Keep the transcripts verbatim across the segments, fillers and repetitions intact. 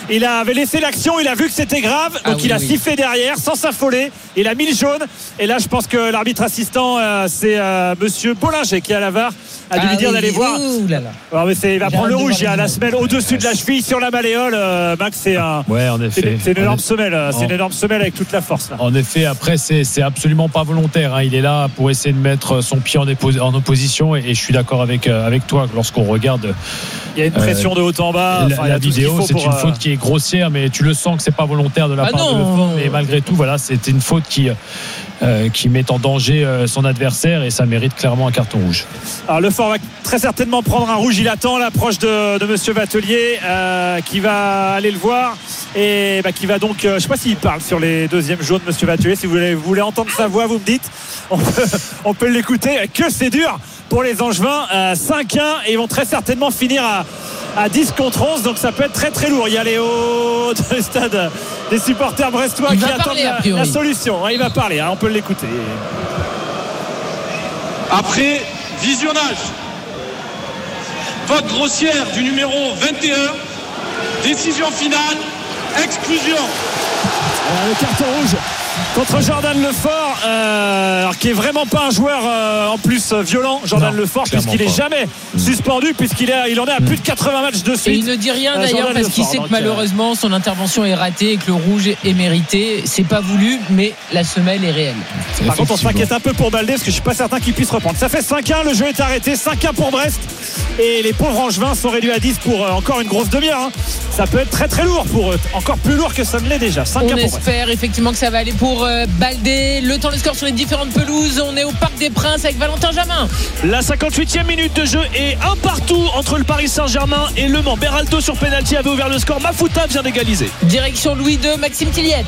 il avait laissé l'action, il a vu que c'était grave, donc ah oui, il a oui. sifflé derrière sans s'affoler, il a mis le jaune. Et là je pense que l'arbitre assistant euh, c'est euh, monsieur Bollinger qui est à la V A R, a dû ah lui dire oui, d'aller voir. Là là. Alors, mais c'est, il va il prendre le rouge, il y a la semelle au-dessus de la cheville sur la malléole. euh, Max, c'est un ouais, en effet. c'est, c'est une énorme semelle, c'est une énorme semelle avec toute la force là. En effet, après c'est, c'est absolument pas volontaire, hein. Il est là pour essayer de mettre son pied en, épo- en opposition et, et je suis d'accord avec, euh, avec toi lorsqu'on regarde il y a une pression euh, de haut en bas. La, enfin, la vidéo, c'est pour, une euh... faute qui est grossière, mais tu le sens que c'est pas volontaire de la ah part non, de Lefort. Mais malgré tout, voilà, c'était une faute qui, euh, qui met en danger euh, son adversaire et ça mérite clairement un carton rouge. Alors Lefort va très certainement prendre un rouge. Il attend l'approche de, de Monsieur Vatelier, euh, qui va aller le voir et bah, qui va donc, euh, je sais pas s'il parle sur les deuxièmes jaunes, Monsieur Vatelier. Si vous voulez, vous voulez entendre sa voix, vous me dites. On peut, on peut l'écouter. Que c'est dur pour les Angevins. Euh, cinq un et ils vont très certainement finir à à dix contre onze, donc ça peut être très très lourd. Il y a les hauts du stade des supporters brestois il qui attendent parler, la, la solution. Ouais, il va parler, hein, on peut l'écouter. Après visionnage, faute grossière du numéro vingt et un, décision finale, exclusion. Alors, le carton rouge contre Jordan Lefort, euh, alors qui est vraiment pas un joueur euh, en plus euh, violent, Jordan non, Lefort, puisqu'il est jamais mmh. suspendu, puisqu'il est, il en est à plus de quatre-vingts matchs de suite. Et il ne dit rien euh, d'ailleurs Jordan parce Lefort, qu'il sait que malheureusement son intervention est ratée et que le rouge est mérité. C'est pas voulu, mais la semelle est réelle. Par contre, on s'inquiète un peu pour Baldé parce que je suis pas certain qu'il puisse reprendre. Ça fait cinq un, le jeu est arrêté, cinq un pour Brest et les pauvres Angevins sont réduits à dix pour euh, encore une grosse demi-heure. Hein. Ça peut être très très lourd pour eux, encore plus lourd que ça ne l'est déjà. cinq un on pour espère Brest. Effectivement que ça va aller pour euh, Baldé. Le temps, le score sur les différentes pelouses. On est au Parc des Princes avec Valentin Jamin. La cinquante-huitième minute de jeu est un partout entre le Paris Saint-Germain et Le Mans. Beraldo sur pénalty avait ouvert le score. Mafouta vient d'égaliser. Direction Louis deux, Maxime Tilliette.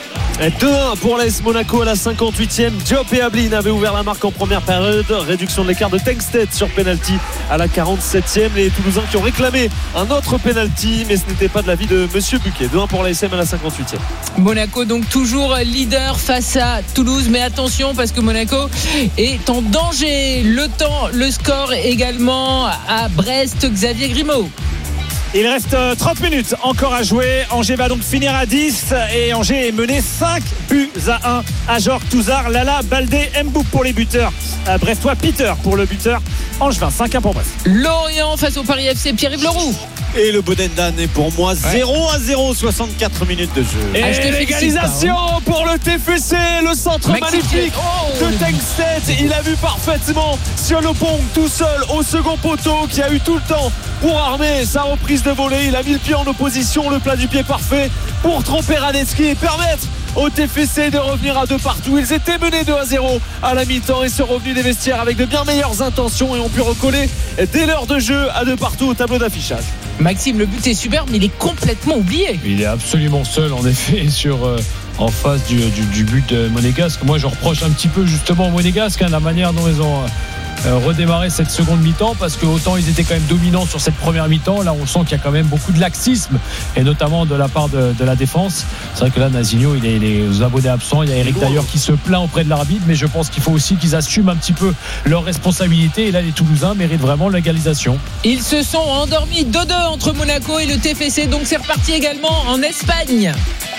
deux un pour l'A S Monaco à la cinquante-huitième. Diop et Ablin avaient ouvert la marque en première période. Réduction de l'écart de Tengsted sur penalty à la quarante-septième. Les Toulousains qui ont réclamé un autre penalty, mais ce n'était pas de l'avis de Monsieur Buquet. deux un pour l'A S M à la cinquante-huitième. Monaco donc toujours leader face à Toulouse, mais attention parce que Monaco est en danger. Le temps, le score également à Brest. Xavier Grimaud. Il reste trente minutes encore à jouer. Angers va donc finir à dix et Angers est mené cinq buts à un. Ajor, Touzard, Lala, Baldé, Mboup pour les buteurs. Brestois, Peter pour le buteur. Angevin, cinq un pour Brest. Lorient face au Paris F C, Pierre-Yves Leroux. Et le Bodendan est pour moi zéro à zéro, soixante-quatre minutes de jeu. Et ah, l'égalisation hein. pour le T F C, le centre Maxime magnifique oh, de Tengsted. Il a vu parfaitement sur le pont tout seul au second poteau qui a eu tout le temps pour armer sa reprise de volée. Il a mis le pied en opposition, le plat du pied parfait pour tromper Radetzky et permettre au T F C de revenir à deux partout. Ils étaient menés deux à zéro à la mi-temps et sont revenus des vestiaires avec de bien meilleures intentions et ont pu recoller dès l'heure de jeu à deux partout au tableau d'affichage. Maxime, le but est superbe, mais il est complètement oublié. Il est absolument seul, en effet, sur, euh, en face du, du, du but de Monégasque. Moi, je reproche un petit peu justement au Monégasque hein, la manière dont ils ont euh, redémarré cette seconde mi-temps, parce que autant ils étaient quand même dominants sur cette première mi-temps, là on sent qu'il y a quand même beaucoup de laxisme, et notamment de la part de, de la défense. C'est vrai que là, Nazinho, il est, il est aux abonnés absents. Il y a Eric d'ailleurs qui se plaint auprès de l'arbitre, mais je pense qu'il faut aussi qu'ils assument un petit peu leurs responsabilités. Et là, les Toulousains méritent vraiment l'égalisation. Ils se sont endormis deux deux entre Monaco et le T F C, donc c'est reparti également en Espagne.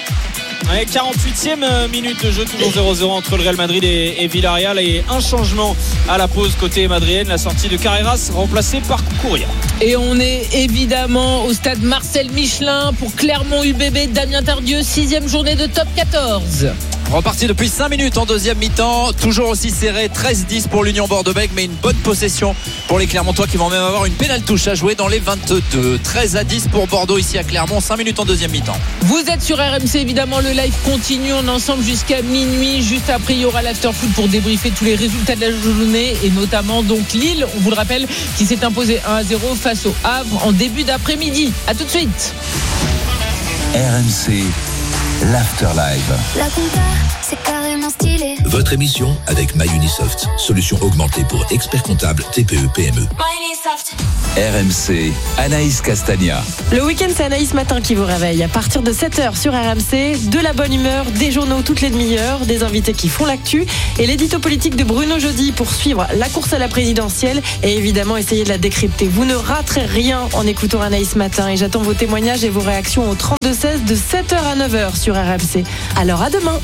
Ouais, quarante-huitième minute de jeu, toujours zéro zéro entre le Real Madrid et, et Villarreal, et un changement à la pause côté madrilène, la sortie de Carreras remplacé par Cucurella. Et on est évidemment au stade Marcel Michelin pour Clermont U B B, Damien Tardieu, sixième journée de top quatorze. Reparti depuis cinq minutes en deuxième mi-temps, toujours aussi serré, treize dix pour l'Union Bordeaux-Bègles, mais une bonne possession pour les Clermontois qui vont même avoir une pénale touche à jouer dans les vingt-deux. treize à dix pour Bordeaux ici à Clermont, cinq minutes en deuxième mi-temps. Vous êtes sur R M C, évidemment le live continue, on est ensemble jusqu'à minuit. Juste après il y aura l'after-foot pour débriefer tous les résultats de la journée et notamment donc Lille, on vous le rappelle, qui s'est imposé un à zéro face au Havre en début d'après-midi. A tout de suite. R M C l'Afterlife. La compta, c'est carrément stylé. Votre émission avec MyUnisoft, solution augmentée pour experts comptables T P E P M E. MyUnisoft. R M C, Anaïs Castagna. Le week-end, c'est Anaïs Matin qui vous réveille. À partir de sept heures sur R M C, de la bonne humeur, des journaux toutes les demi-heures, des invités qui font l'actu et l'édito politique de Bruno Jeudi pour suivre la course à la présidentielle et évidemment essayer de la décrypter. Vous ne raterez rien en écoutant Anaïs Matin et j'attends vos témoignages et vos réactions au trente-deux seize de sept heures à neuf heures sur R M C. Alors à demain.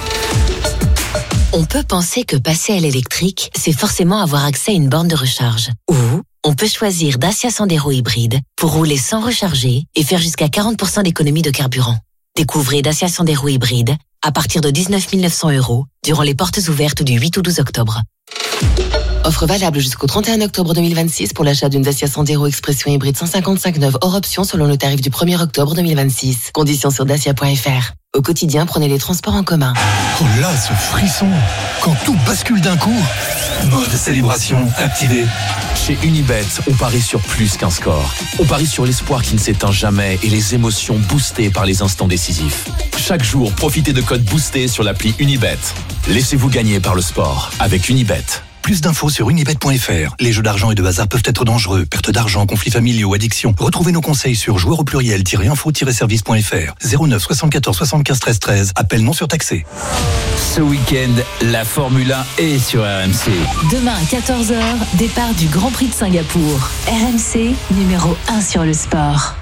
On peut penser que passer à l'électrique, c'est forcément avoir accès à une borne de recharge. Ou on peut choisir Dacia Sandero hybride pour rouler sans recharger et faire jusqu'à quarante pour cent d'économie de carburant. Découvrez Dacia Sandero hybride à partir de dix-neuf mille neuf cents euros durant les portes ouvertes du huit au douze octobre. Offre valable jusqu'au trente et un octobre deux mille vingt-six pour l'achat d'une Dacia Sandero Expression hybride cent cinquante-cinq neuve hors option selon le tarif du premier octobre deux mille vingt-six. Conditions sur dacia point f r. Au quotidien, prenez les transports en commun. Oh là, ce frisson! Quand tout bascule d'un coup! Mode célébration activé. Chez Unibet, on parie sur plus qu'un score. On parie sur l'espoir qui ne s'éteint jamais et les émotions boostées par les instants décisifs. Chaque jour, profitez de codes boostés sur l'appli Unibet. Laissez-vous gagner par le sport avec Unibet. Plus d'infos sur unibet point f r. Les jeux d'argent et de hasard peuvent être dangereux. Perte d'argent, conflits familiaux, addiction. Retrouvez nos conseils sur joueurs au pluriel-info-service point f r. zéro neuf soixante-quatorze soixante-quinze treize treize. Appel non surtaxé. Ce week-end, la Formule un est sur R M C. Demain à quatorze heures, départ du Grand Prix de Singapour. R M C, numéro un sur le sport.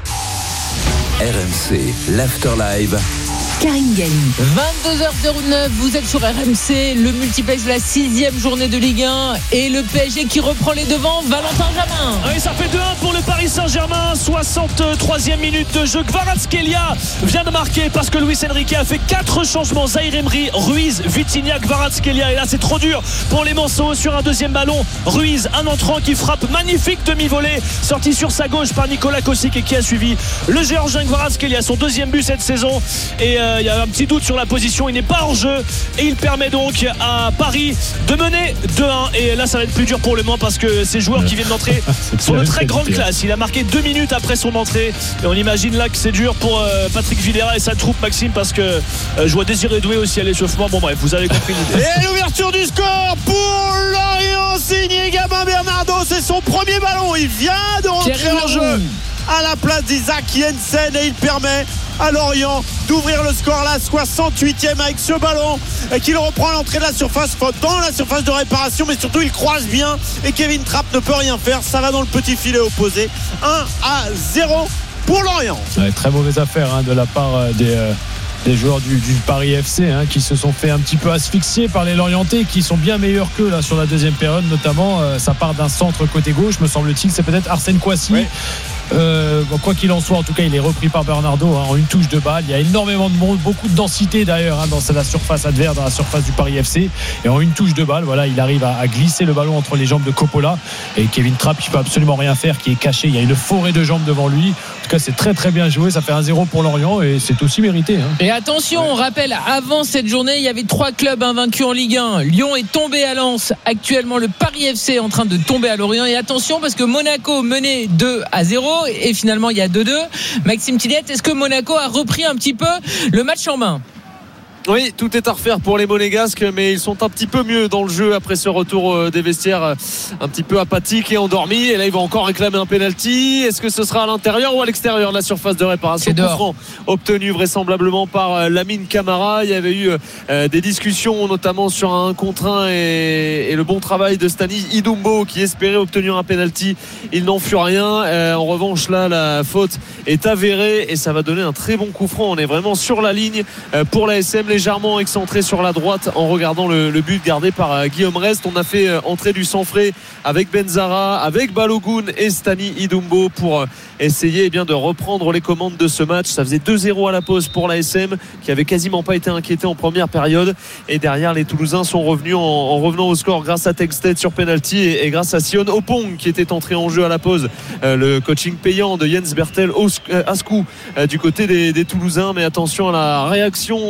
R M C, l'Afterlife. Karine Galli. vingt-deux heures neuf, vous êtes sur R M C, le multiplex de la sixième journée de Ligue un et le P S G qui reprend les devants, Valentin Jamin. Oui, ça fait deux un pour le Paris Saint-Germain, soixante-troisième minute de jeu. Kvaratskhelia vient de marquer parce que Luis Enrique a fait quatre changements. Zaïre Emery, Ruiz, Vitinha, Kvaratskhelia. Et là, c'est trop dur pour les Manceaux sur un deuxième ballon. Ruiz, un entrant qui frappe, magnifique demi-volée, sorti sur sa gauche par Nicolas Kosic et qui a suivi le Géorgien Kvaratskhelia, son deuxième but cette saison. Et euh, il y a un petit doute sur la position, il n'est pas hors jeu et il permet donc à Paris de mener deux un. Et là, ça va être plus dur pour Le Mans parce que ces joueurs qui viennent d'entrer sont de très grande classe. Il a marqué deux minutes après son entrée et on imagine là que c'est dur pour euh, Patrick Vieira et sa troupe, Maxime, parce que euh, je vois Désiré Doué aussi à l'échauffement. Bon bref, vous avez compris l'idée. Et l'ouverture du score pour Lorient, signé Gabin Bernardo, c'est son premier ballon, il vient de rentrer en jeu à la place d'Isaac Jensen et il permet à Lorient d'ouvrir le score là, soixante-huitième avec ce ballon qu'il reprend à l'entrée de la surface, dans la surface de réparation, mais surtout il croise bien et Kevin Trapp ne peut rien faire, ça va dans le petit filet opposé. Un à zéro pour Lorient. Ouais, très mauvaise affaire hein, de la part des, euh, des joueurs du, du Paris F C hein, qui se sont fait un petit peu asphyxier par les Lorientais qui sont bien meilleurs qu'eux là sur la deuxième période notamment. Euh, ça part d'un centre côté gauche, me semble-t-il, c'est peut-être Arsène Kouassi. Ouais. Euh, bon, quoi qu'il en soit, en tout cas, il est repris par Bernardo hein, en une touche de balle. Il y a énormément de monde, beaucoup de densité d'ailleurs hein, dans la surface adverse, dans la surface du Paris F C. Et en une touche de balle, voilà, il arrive à, à glisser le ballon entre les jambes de Coppola. Et Kevin Trapp, il peut absolument rien faire, qui est caché. Il y a une forêt de jambes devant lui. En tout cas, c'est très très bien joué. Ça fait un zéro pour Lorient et c'est aussi mérité. Hein. Et attention, ouais. On rappelle, avant cette journée, il y avait trois clubs invaincus en Ligue un. Lyon est tombé à Lens. Actuellement, le Paris F C est en train de tomber à Lorient. Et attention, parce que Monaco menait deux à zéro et finalement, il y a deux deux. Maxime Tilliette, est-ce que Monaco a repris un petit peu le match en main ? Oui, tout est à refaire pour les Monégasques, mais ils sont un petit peu mieux dans le jeu après ce retour des vestiaires un petit peu apathiques et endormis. Et là, ils vont encore réclamer un penalty. Est-ce que ce sera à l'intérieur ou à l'extérieur de la surface de réparation? Coup franc obtenu vraisemblablement par Lamine Camara. Il y avait eu euh, des discussions, notamment sur un contre un et, et le bon travail de Stani Idumbo qui espérait obtenir un penalty. Il n'en fut rien. Euh, en revanche, là, la faute est avérée et ça va donner un très bon coup franc. On est vraiment sur la ligne euh, pour la S M. Légèrement excentré sur la droite en regardant le, le but gardé par euh, Guillaume Rest. On a fait euh, entrer du sang frais avec Benzara, avec Balogun et Stani Idumbo pour euh, essayer eh bien, de reprendre les commandes de ce match. Ça faisait deux zéro à la pause pour la S M qui avait quasiment pas été inquiété en première période et derrière les Toulousains sont revenus en, en revenant au score grâce à Tengsted sur penalty et, et grâce à Sion Opong qui était entré en jeu à la pause. Euh, le coaching payant de Jens Bertel Ascou euh, du côté des, des Toulousains, mais attention à la réaction des Monégasques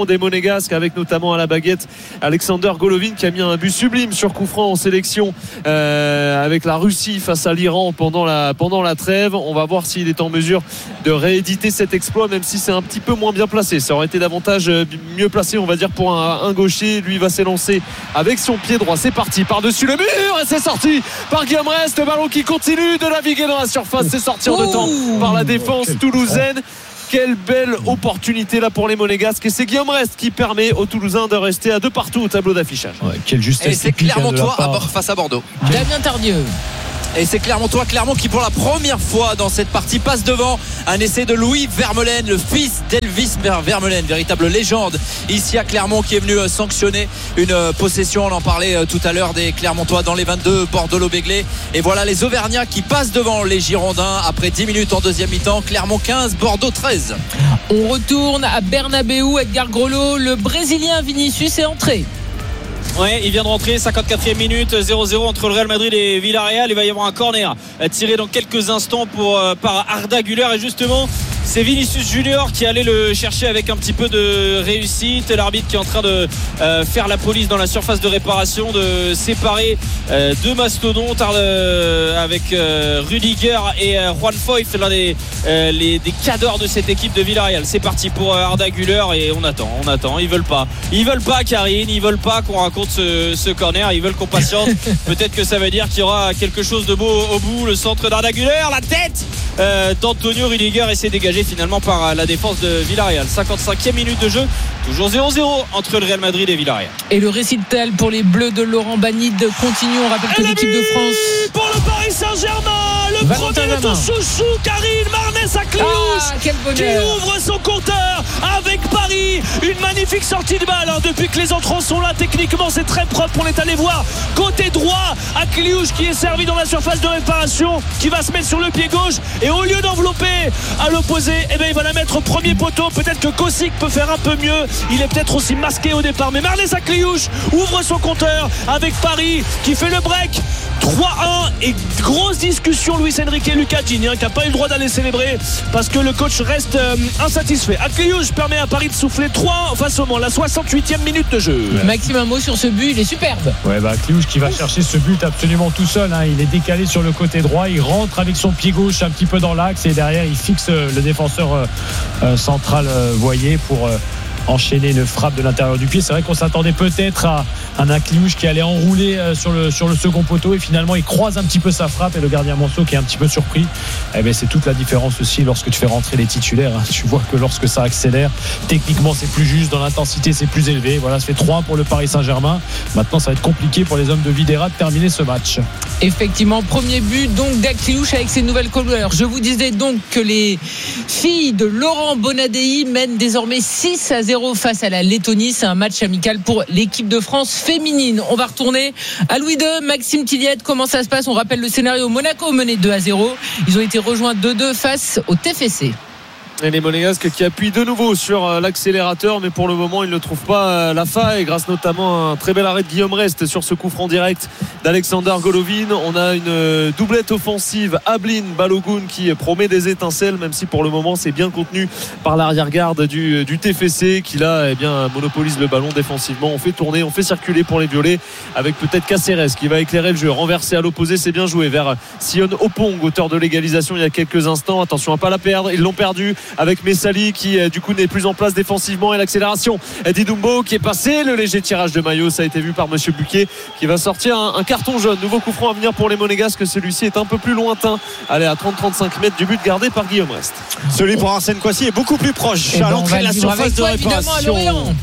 monégasque, avec notamment à la baguette Alexander Golovin qui a mis un but sublime sur coup franc en sélection euh, avec la Russie face à l'Iran pendant la, pendant la trêve. On va voir s'il est en mesure de rééditer cet exploit, même si c'est un petit peu moins bien placé. Ça aurait été davantage mieux placé, on va dire, pour un, un gaucher. Lui va s'élancer avec son pied droit. C'est parti par-dessus le mur et c'est sorti par Guillaume Rest. Le ballon qui continue de naviguer dans la surface. C'est sorti en deux temps par la défense toulousaine. Quelle belle opportunité là pour les Monégasques, et c'est Guillaume Rest qui permet aux Toulousains de rester à deux partout au tableau d'affichage. Ouais, quelle justesse. Et c'est Clermontois à bord, face à Bordeaux. Damien Tardieu. Et c'est Clermontois, Clermont qui pour la première fois dans cette partie passe devant. Un essai de Louis Vermeulen, le fils d'Elvis Vermeulen, véritable légende ici à Clermont, qui est venu sanctionner une possession. On en parlait tout à l'heure des Clermontois dans les vingt-deux, Bordeaux-Béglé. Et voilà les Auvergnats qui passent devant les Girondins après dix minutes en deuxième mi-temps. Clermont quinze, Bordeaux treize. On retourne à Bernabéu. Edgar Grelot, le Brésilien Vinicius est entré. Ouais, il vient de rentrer, cinquante-quatrième minute, zéro zéro entre le Real Madrid et Villarreal. Il va y avoir un corner tiré dans quelques instants pour, par Arda Güler, et justement c'est Vinicius Junior qui allait le chercher avec un petit peu de réussite. L'arbitre qui est en train de euh, faire la police dans la surface de réparation, de séparer euh, deux mastodontes euh, avec euh, Rudiger et euh, Juan Foyth, l'un des, euh, les, des cadors de cette équipe de Villarreal. C'est parti pour euh, Arda Güler et on attend, on attend. Ils veulent pas, ils veulent pas Karine, ils veulent pas qu'on raconte ce, ce corner, ils veulent qu'on patiente. Peut-être que ça veut dire qu'il y aura quelque chose de beau au bout. Le centre d'Arda Güler, la tête euh, d'Antonio Rudiger, et c'est dégagé finalement par la défense de Villarreal. cinquante-cinquième minute de jeu, toujours zéro zéro entre le Real Madrid et Villarreal. Et le récital pour les Bleus de Laurent Banide continue. On rappelle que l'équipe de France pour le Paris Saint-Germain, le Valentin premier de ton chouchou Karine Marnès-Akliouche, ah, qui ouvre son compteur avec Paris. Une magnifique sortie de balle, hein. Depuis que les entrants sont là, techniquement c'est très propre. On est allé voir côté droit Akliouche qui est servi dans la surface de réparation, qui va se mettre sur le pied gauche, et au lieu d'envelopper à l'opposé, eh bien, il va la mettre au premier poteau. Peut-être que Kosik peut faire un peu mieux, il est peut-être aussi masqué au départ, mais Marnès-Akliouche ouvre son compteur avec Paris qui fait le break. Trois un, et grosse discussion Luis Enrique et Lucas Digne, hein, qui n'a pas eu le droit d'aller célébrer parce que le coach reste euh, insatisfait. Akliouche permet à Paris de souffler trois un face au Mans, la soixante-huitième minute de jeu. Ouais. Maxime, un mot sur ce but, il est superbe. Ouais, bah Akliouche qui va chercher ce but absolument tout seul, hein. Il est décalé sur le côté droit, il rentre avec son pied gauche un petit peu dans l'axe, et derrière il fixe le défenseur euh, euh, central euh, Voyer pour euh, enchaîner une frappe de l'intérieur du pied. C'est vrai qu'on s'attendait peut-être à un Akliouche qui allait enrouler sur le, sur le second poteau, et finalement il croise un petit peu sa frappe, et le gardien Monceau qui est un petit peu surpris. Eh bien, c'est toute la différence aussi lorsque tu fais rentrer les titulaires, hein. Tu vois que lorsque ça accélère, techniquement c'est plus juste, dans l'intensité c'est plus élevé. Voilà, ça fait trois un pour le Paris Saint-Germain. Maintenant ça va être compliqué pour les hommes de Videra de terminer ce match. Effectivement, premier but donc d'Akliouche avec ses nouvelles couleurs. Je vous disais donc que les filles de Laurent Bonadei mènent désormais six à zéro face à la Lettonie. C'est un match amical pour l'équipe de France féminine. On va retourner à Louis deux. Maxime Tilliette, comment ça se passe? On rappelle le scénario: Monaco mené deux à zéro. Ils ont été rejoints deux deux face au T F C. Et les Monégasques qui appuient de nouveau sur l'accélérateur, mais pour le moment ils ne trouvent pas la faille, grâce notamment à un très bel arrêt de Guillaume Rest sur ce coup franc direct d'Alexander Golovin. On a une doublette offensive, Ablin Balogun, qui promet des étincelles, même si pour le moment c'est bien contenu par l'arrière-garde du, du T F C, qui là eh bien, monopolise le ballon défensivement. On fait tourner, on fait circuler pour les violets, avec peut-être Caceres qui va éclairer le jeu, renversé à l'opposé, c'est bien joué vers Sion Opong, auteur de l'égalisation il y a quelques instants. Attention à ne pas la perdre, ils l'ont perdu avec Messali qui du coup n'est plus en place défensivement, et l'accélération d'Idumbo qui est passé. Le léger tirage de maillot, ça a été vu par Monsieur Buquet, qui va sortir un, un carton jaune. Nouveau coup franc à venir pour les Monégasques, celui-ci est un peu plus lointain, allez à trente à trente-cinq mètres du but gardé par Guillaume Rest. Celui pour Arsène Coissy est beaucoup plus proche, et à ben l'entrée de la surface de réparation.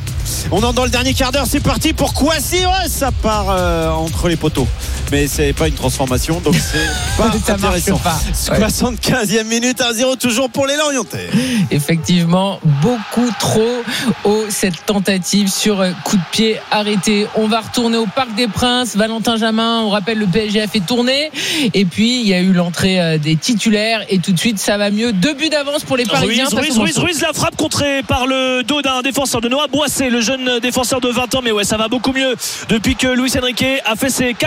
On entre dans le dernier quart d'heure, c'est parti pour Kouassi. Ouais, ça part euh, entre les poteaux, mais c'est pas une transformation, donc c'est pas ça intéressant. Pas. soixante-quinzième minute, un zéro toujours pour les Lorientais. Effectivement, beaucoup trop haut cette tentative sur coup de pied arrêté. On va retourner au Parc des Princes. Valentin Jamin, on rappelle, le P S G a fait tourner, et puis il y a eu l'entrée des titulaires, et tout de suite ça va mieux. Deux buts d'avance pour les Parisiens. Ruiz, Ruiz, Ruiz, Ruiz, la frappe contrée par le dos d'un défenseur de Noah Boissé, le jeune défenseur de vingt ans, mais ouais, ça va beaucoup mieux depuis que Luis Enrique a fait ses quatre changements.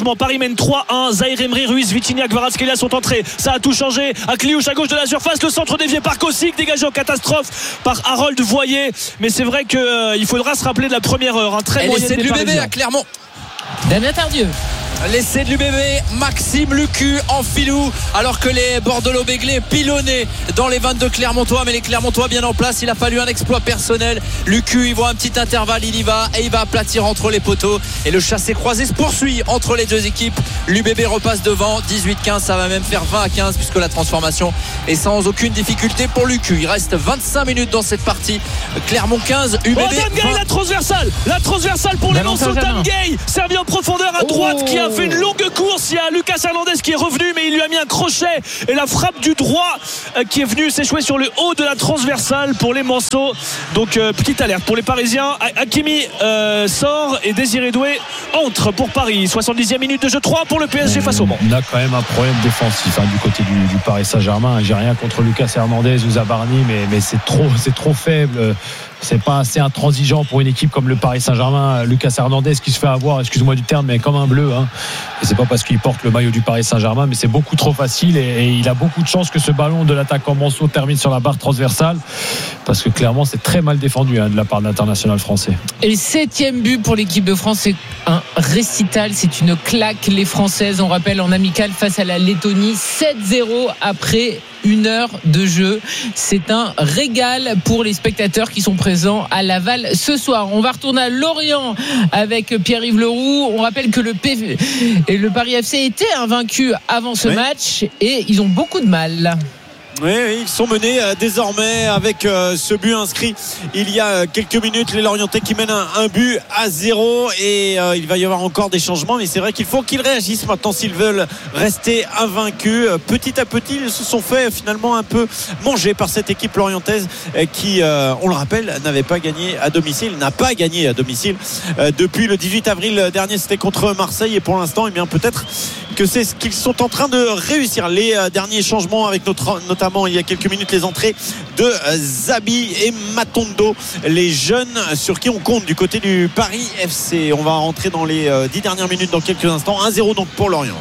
moment. Paris mène trois un. Zahir Emery, Ruiz, Vitinha, Kvaratskhelia sont entrés. Ça a tout changé. Akliouche à gauche de la surface. Le centre dévié par Kosik, dégagé en catastrophe par Harold Voyer. Mais c'est vrai qu'il euh, faudra se rappeler de la première heure. Un très moyen de l'U B B à Clermont. Damien Tardieu. L'essai de l'U B B, Maxime Lucu en filou, alors que les Bordelot-Béglés pilonnaient dans les vingt-deux Clermontois, mais les Clermontois bien en place. Il a fallu un exploit personnel. Lucu, il voit un petit intervalle, il y va et il va aplatir entre les poteaux. Et le chassé-croisé se poursuit entre les deux équipes. L'U B B repasse devant, dix-huit quinze, ça va même faire vingt à quinze, puisque la transformation est sans aucune difficulté pour Lucu. Il reste vingt-cinq minutes dans cette partie. Clermont quinze, U B B. Oh, Dan Gay, la transversale, la transversale pour les Monceaux. Dan Gay, servi en profondeur à droite, oh. qui a fait une longue course. Il y a Lucas Hernandez qui est revenu, mais il lui a mis un crochet et la frappe du droit euh, qui est venue s'échouer sur le haut de la transversale pour les Monceaux. Donc euh, petite alerte pour les Parisiens. Hakimi euh, sort et Désiré Doué entre pour Paris. soixante-dixième minute de jeu, trois pour le P S G face au Mans. On a quand même un problème défensif hein, du côté du, du Paris Saint-Germain. J'ai rien contre Lucas Hernandez ou Zabarni, mais, mais c'est trop, c'est trop faible. C'est pas assez intransigeant pour une équipe comme le Paris Saint-Germain. Lucas Hernandez qui se fait avoir, excuse-moi du terme, mais comme un bleu hein. Et c'est pas parce qu'il porte le maillot du Paris Saint-Germain, mais c'est beaucoup trop facile et, et il a beaucoup de chance que ce ballon de l'attaquant Manceau termine sur la barre transversale, parce que clairement c'est très mal défendu hein, de la part de l'international français. Et le septième but pour l'équipe de France, c'est un récital, c'est une claque. Les Françaises, on rappelle, en amical face à la Lettonie, sept zéro après une heure de jeu. C'est un régal pour les spectateurs qui sont présents à Laval ce soir. On va retourner à Lorient avec Pierre-Yves Leroux. On rappelle que le, P... et le Paris F C était invaincu avant ce oui. match et ils ont beaucoup de mal. Oui, oui, ils sont menés euh, désormais avec euh, ce but inscrit il y a euh, quelques minutes. Les Lorientais qui mènent un, un but à zéro et euh, il va y avoir encore des changements, mais c'est vrai qu'il faut qu'ils réagissent maintenant s'ils veulent rester invaincus. Euh, petit à petit, ils se sont fait finalement un peu manger par cette équipe lorientaise euh, qui, euh, on le rappelle, n'avait pas gagné à domicile, n'a pas gagné à domicile euh, depuis le dix-huit avril dernier. C'était contre Marseille et pour l'instant, eh bien peut-être que c'est ce qu'ils sont en train de réussir. Les euh, derniers changements avec notre, notamment il y a quelques minutes les entrées de Zabi et Matondo, les jeunes sur qui on compte du côté du Paris F C. On va rentrer dans les dix dernières minutes dans quelques instants. un zéro donc pour Lorient.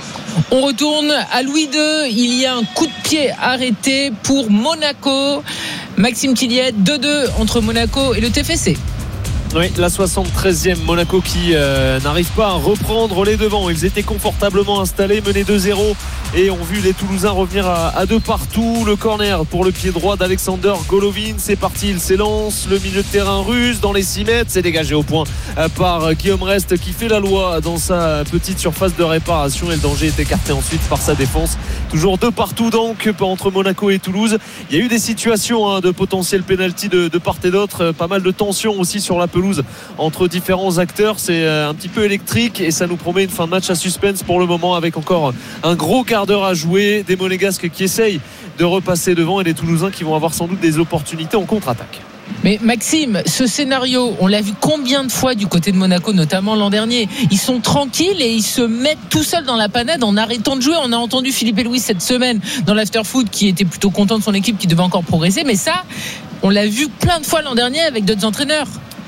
On retourne à Louis deux. Il y a un coup de pied arrêté pour Monaco. Maxime Tilliet, deux deux entre Monaco et le T F C. Oui, la soixante-treizième, Monaco qui euh, n'arrive pas à reprendre les devants. Ils étaient confortablement installés, menés deux zéro et ont vu les Toulousains revenir à, à deux partout. Le corner pour le pied droit d'Alexander Golovin, c'est parti, il s'élance. Le milieu de terrain russe dans les six mètres, c'est dégagé au point par Guillaume Rest qui fait la loi dans sa petite surface de réparation et le danger est écarté ensuite par sa défense. Toujours deux partout donc entre Monaco et Toulouse. Il y a eu des situations hein, de potentiel pénalty de, de part et d'autre, pas mal de tension aussi sur la pelouse entre différents acteurs. C'est un petit peu électrique et ça nous promet une fin de match à suspense pour le moment, avec encore un gros quart d'heure à jouer. Des Monégasques qui essayent de repasser devant et des Toulousains qui vont avoir sans doute des opportunités en contre-attaque. Mais Maxime, ce scénario, on l'a vu combien de fois du côté de Monaco, notamment l'an dernier. Ils sont tranquilles et ils se mettent tout seuls dans la panade en arrêtant de jouer. On a entendu Philippe Louis cette semaine dans l'after-foot qui était plutôt content de son équipe, qui devait encore progresser. Mais ça, on l'a vu plein de fois l'an dernier avec d'autres entraîneurs.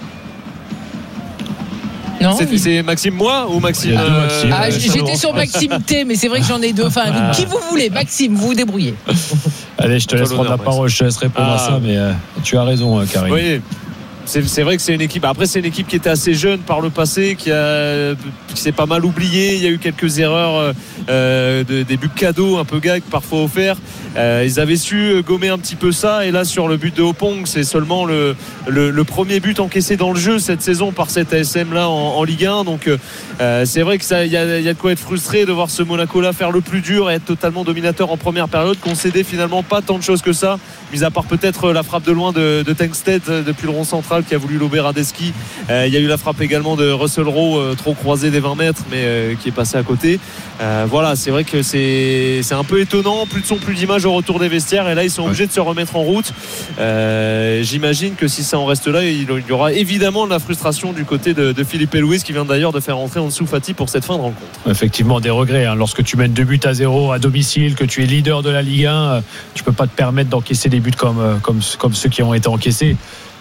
Non, c'est, il... c'est Maxime moi ou Maxime, euh, Maxime ah, j'étais sur Maxime T, mais c'est vrai que j'en ai deux. Enfin, ah. qui vous voulez, Maxime, vous vous débrouillez. Allez, je te laisse prendre la parole, je te laisse répondre ah. à ça, mais euh, tu as raison, Karim. Oui. C'est, c'est vrai que c'est une équipe. Après, c'est une équipe qui était assez jeune par le passé, qui, a, qui s'est pas mal oubliée. Il y a eu quelques erreurs, euh, de, des buts cadeaux, un peu gag parfois offerts. Euh, ils avaient su gommer un petit peu ça. Et là, sur le but de Opong, c'est seulement le, le, le premier but encaissé dans le jeu cette saison par cet A S M là en, en Ligue un. Donc, euh, c'est vrai que ça, il y a, y a de quoi être frustré de voir ce Monaco là faire le plus dur et être totalement dominateur en première période, concéder finalement pas tant de choses que ça, mis à part peut-être la frappe de loin de, de Tengsted depuis le rond central qui a voulu lober Radeski. Euh, il y a eu la frappe également de Russell Rowe, euh, trop croisé des vingt mètres, mais euh, qui est passé à côté. Euh, voilà, c'est vrai que c'est, c'est un peu étonnant. Plus de son, plus d'image au retour des vestiaires. Et là, ils sont obligés de se remettre en route. Euh, j'imagine que si ça en reste là, il y aura évidemment de la frustration du côté de, de Philippe Louis, qui vient d'ailleurs de faire entrer Ansu Fati pour cette fin de rencontre. Effectivement, des regrets. Hein. Lorsque tu mènes deux buts à zéro à domicile, que tu es leader de la Ligue un, tu peux pas te permettre d'encaisser des buts comme, comme, comme ceux qui ont été encaissés.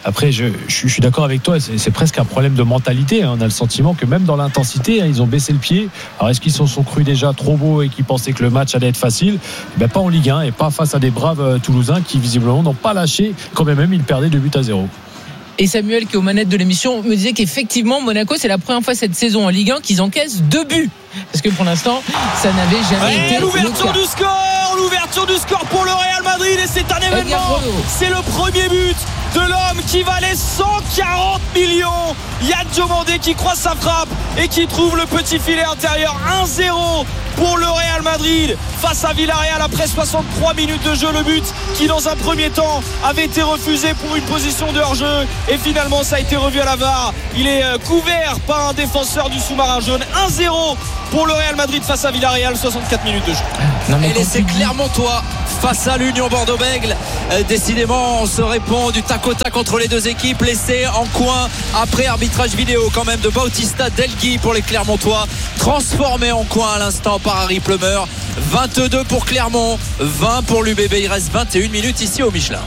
Après, je, je suis d'accord avec toi, c'est, c'est presque un problème de mentalité. Hein. On a le sentiment que même dans l'intensité, hein, ils ont baissé le pied. Alors, est-ce qu'ils se sont crus déjà trop beaux et qu'ils pensaient que le match allait être facile? Ben, pas en Ligue un et pas face à des braves euh, Toulousains qui, visiblement, n'ont pas lâché, quand même, même ils perdaient deux buts à zéro. Et Samuel, qui est aux manettes de l'émission, me disait qu'effectivement, Monaco, c'est la première fois cette saison en Ligue un qu'ils encaissent deux buts. Parce que pour l'instant, ça n'avait jamais ouais, été l'ouverture du score, l'ouverture du score pour le Real Madrid, et c'est un événement. C'est le premier but de l'homme qui valait cent quarante millions. Yann Diomandé qui croise sa frappe et qui trouve le petit filet intérieur. Un zéro pour le Real Madrid face à Villarreal après soixante-trois minutes de jeu. Le but qui dans un premier temps avait été refusé pour une position de hors-jeu, et finalement ça a été revu à la V A R. Il est couvert par un défenseur du sous-marin jaune. Un zéro pour le Real Madrid face à Villarreal, soixante-quatre minutes de jeu. Non, mais et laissez Clermontois face à l'Union Bordeaux-Bègles. Euh, décidément, on se répond du tac au tac entre les deux équipes. Laissé en coin après arbitrage vidéo quand même de Bautista Delgui pour les Clermontois, transformé en coin à l'instant par Harry Plumeur. vingt-deux pour Clermont, vingt pour l'U B B. Il reste vingt et une minutes ici au Michelin.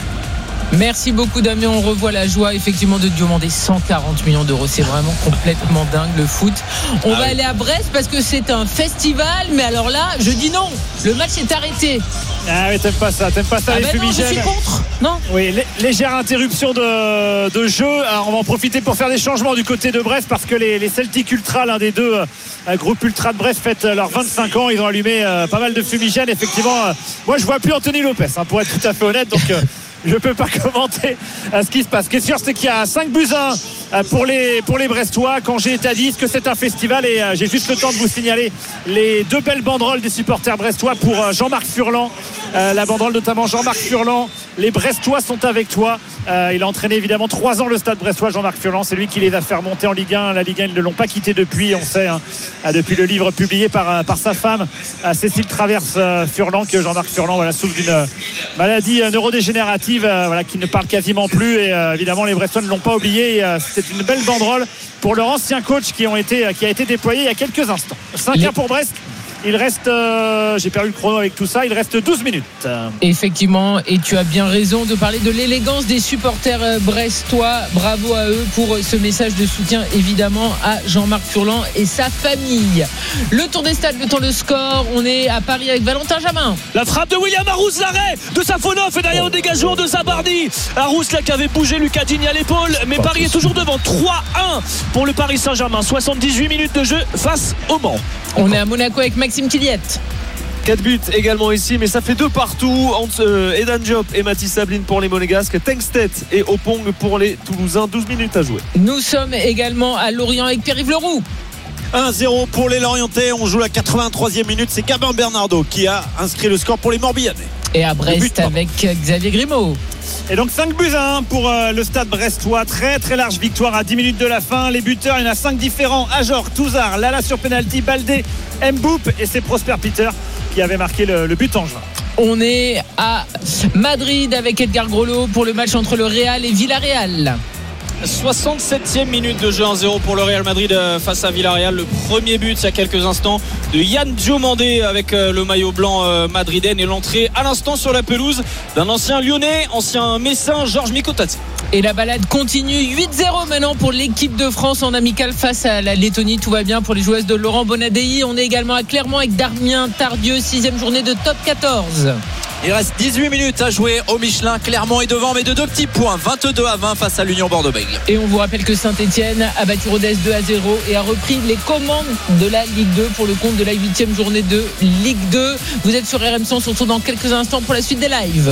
Merci beaucoup Damien, on revoit la joie effectivement de Diomandé. Cent quarante millions d'euros, c'est vraiment complètement dingue le foot. On ah va oui. aller à Brest parce que c'est un festival, mais alors là je dis non, le match est arrêté. Ah oui, t'aimes pas ça, t'aimes pas ça ah les ben fumigènes. Non, je suis contre. Non. Oui, lé- légère interruption de, de jeu. Alors on va en profiter pour faire des changements du côté de Brest parce que les, les Celtic Ultra, l'un des deux euh, groupes Ultra de Brest, fêtent leurs vingt-cinq ans. Ils ont allumé euh, pas mal de fumigènes. Effectivement, euh, moi je vois plus Anthony Lopez, hein, pour être tout à fait honnête. Donc euh, je ne peux pas commenter euh, ce qui se passe. Ce qui est sûr, c'est qu'il y a cinq buts à un euh, pour les, pour les Brestois. Quand j'ai été à dix, que c'est un festival, et euh, j'ai juste le temps de vous signaler les deux belles banderoles des supporters brestois pour euh, Jean-Marc Furlan. Euh, la banderole notamment Jean-Marc Furlan, les Brestois sont avec toi. Euh, il a entraîné évidemment trois ans le stade brestois, Jean-Marc Furlan. C'est lui qui les a fait remonter en Ligue un. La Ligue un, ils ne l'ont pas quitté depuis, on sait, hein, depuis le livre publié par, par sa femme Cécile Traverse euh, Furlan, que Jean-Marc Furlan voilà, souffre d'une euh, maladie euh, neurodégénérative euh, voilà, qui ne parle quasiment plus, et euh, évidemment les Brestois ne l'ont pas oublié, et, euh, c'est une belle banderole pour leur ancien coach qui, ont été, euh, qui a été déployé il y a quelques instants. cinq un pour Brest. Il reste, euh, j'ai perdu le chrono avec tout ça, il reste douze minutes. Effectivement, et tu as bien raison de parler de l'élégance des supporters brestois. Bravo à eux pour ce message de soutien évidemment à Jean-Marc Furlan et sa famille. Le tour des stades, le temps de score, on est à Paris avec Valentin Jamin. La frappe de William Arous, l'arrêt de Safonov et derrière au dégagement de Zabardi. Arous là qui avait bougé Lucas Digne à l'épaule, mais Pas Paris possible. Est toujours devant. Trois un pour le Paris Saint-Germain. soixante-dix-huit minutes de jeu face au Mans. On est à Monaco avec Maxime Tilliette. quatre buts également ici, mais ça fait deux partout entre euh, Edan Diop et Mathis Sabline pour les Monégasques, Tengsted et Opong pour les Toulousains. douze minutes à jouer. Nous sommes également à Lorient avec Pierre-Yves Leroux. un zéro pour les Lorientais. On joue la quatre-vingt-troisième minute. C'est Gabin Bernardo qui a inscrit le score pour les Morbihanais. Et à Brest avec Xavier Grimaud. Et donc cinq buts à un pour euh, le stade brestois. Très très large victoire à dix minutes de la fin. Les buteurs, il y en a cinq différents: Ajor, Touzard, Lala sur penalty, Baldé, Mboup, et c'est Prosper Peter qui avait marqué le, le but en juin. On est à Madrid avec Edgar Grolot pour le match entre le Real et Villarreal. soixante-septième minute de jeu, un zéro pour le Real Madrid face à Villarreal. Le premier but il y a quelques instants de Yann Diomandé avec le maillot blanc madrilène, et l'entrée à l'instant sur la pelouse d'un ancien Lyonnais, ancien Messin, Georges Mikotadze. Et la balade continue. Huit zéro maintenant pour l'équipe de France en amical face à la Lettonie. Tout va bien pour les joueuses de Laurent Bonadei. On est également à Clermont avec Darmien Tardieu, sixième journée de top quatorze. Il reste dix-huit minutes à jouer au Michelin. Clermont est devant, mais de deux petits points, vingt-deux à vingt face à l'Union Bordeaux-Bègles. Et on vous rappelle que Saint-Etienne a battu Rodez deux à zéro et a repris les commandes de la Ligue deux pour le compte de la huitième journée de Ligue deux. Vous êtes sur R M C, on se retrouve dans quelques instants pour la suite des lives.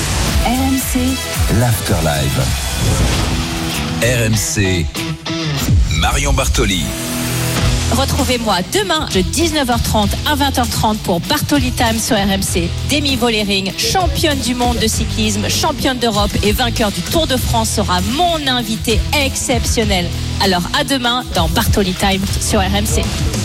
R M C, l'Afterlive. R M C, Marion Bartoli. Retrouvez-moi demain de dix-neuf heures trente à vingt heures trente pour Bartoli Time sur R M C. Demi Vollering, championne du monde de cyclisme, championne d'Europe et vainqueur du Tour de France, sera mon invité exceptionnel. Alors à demain dans Bartoli Time sur R M C.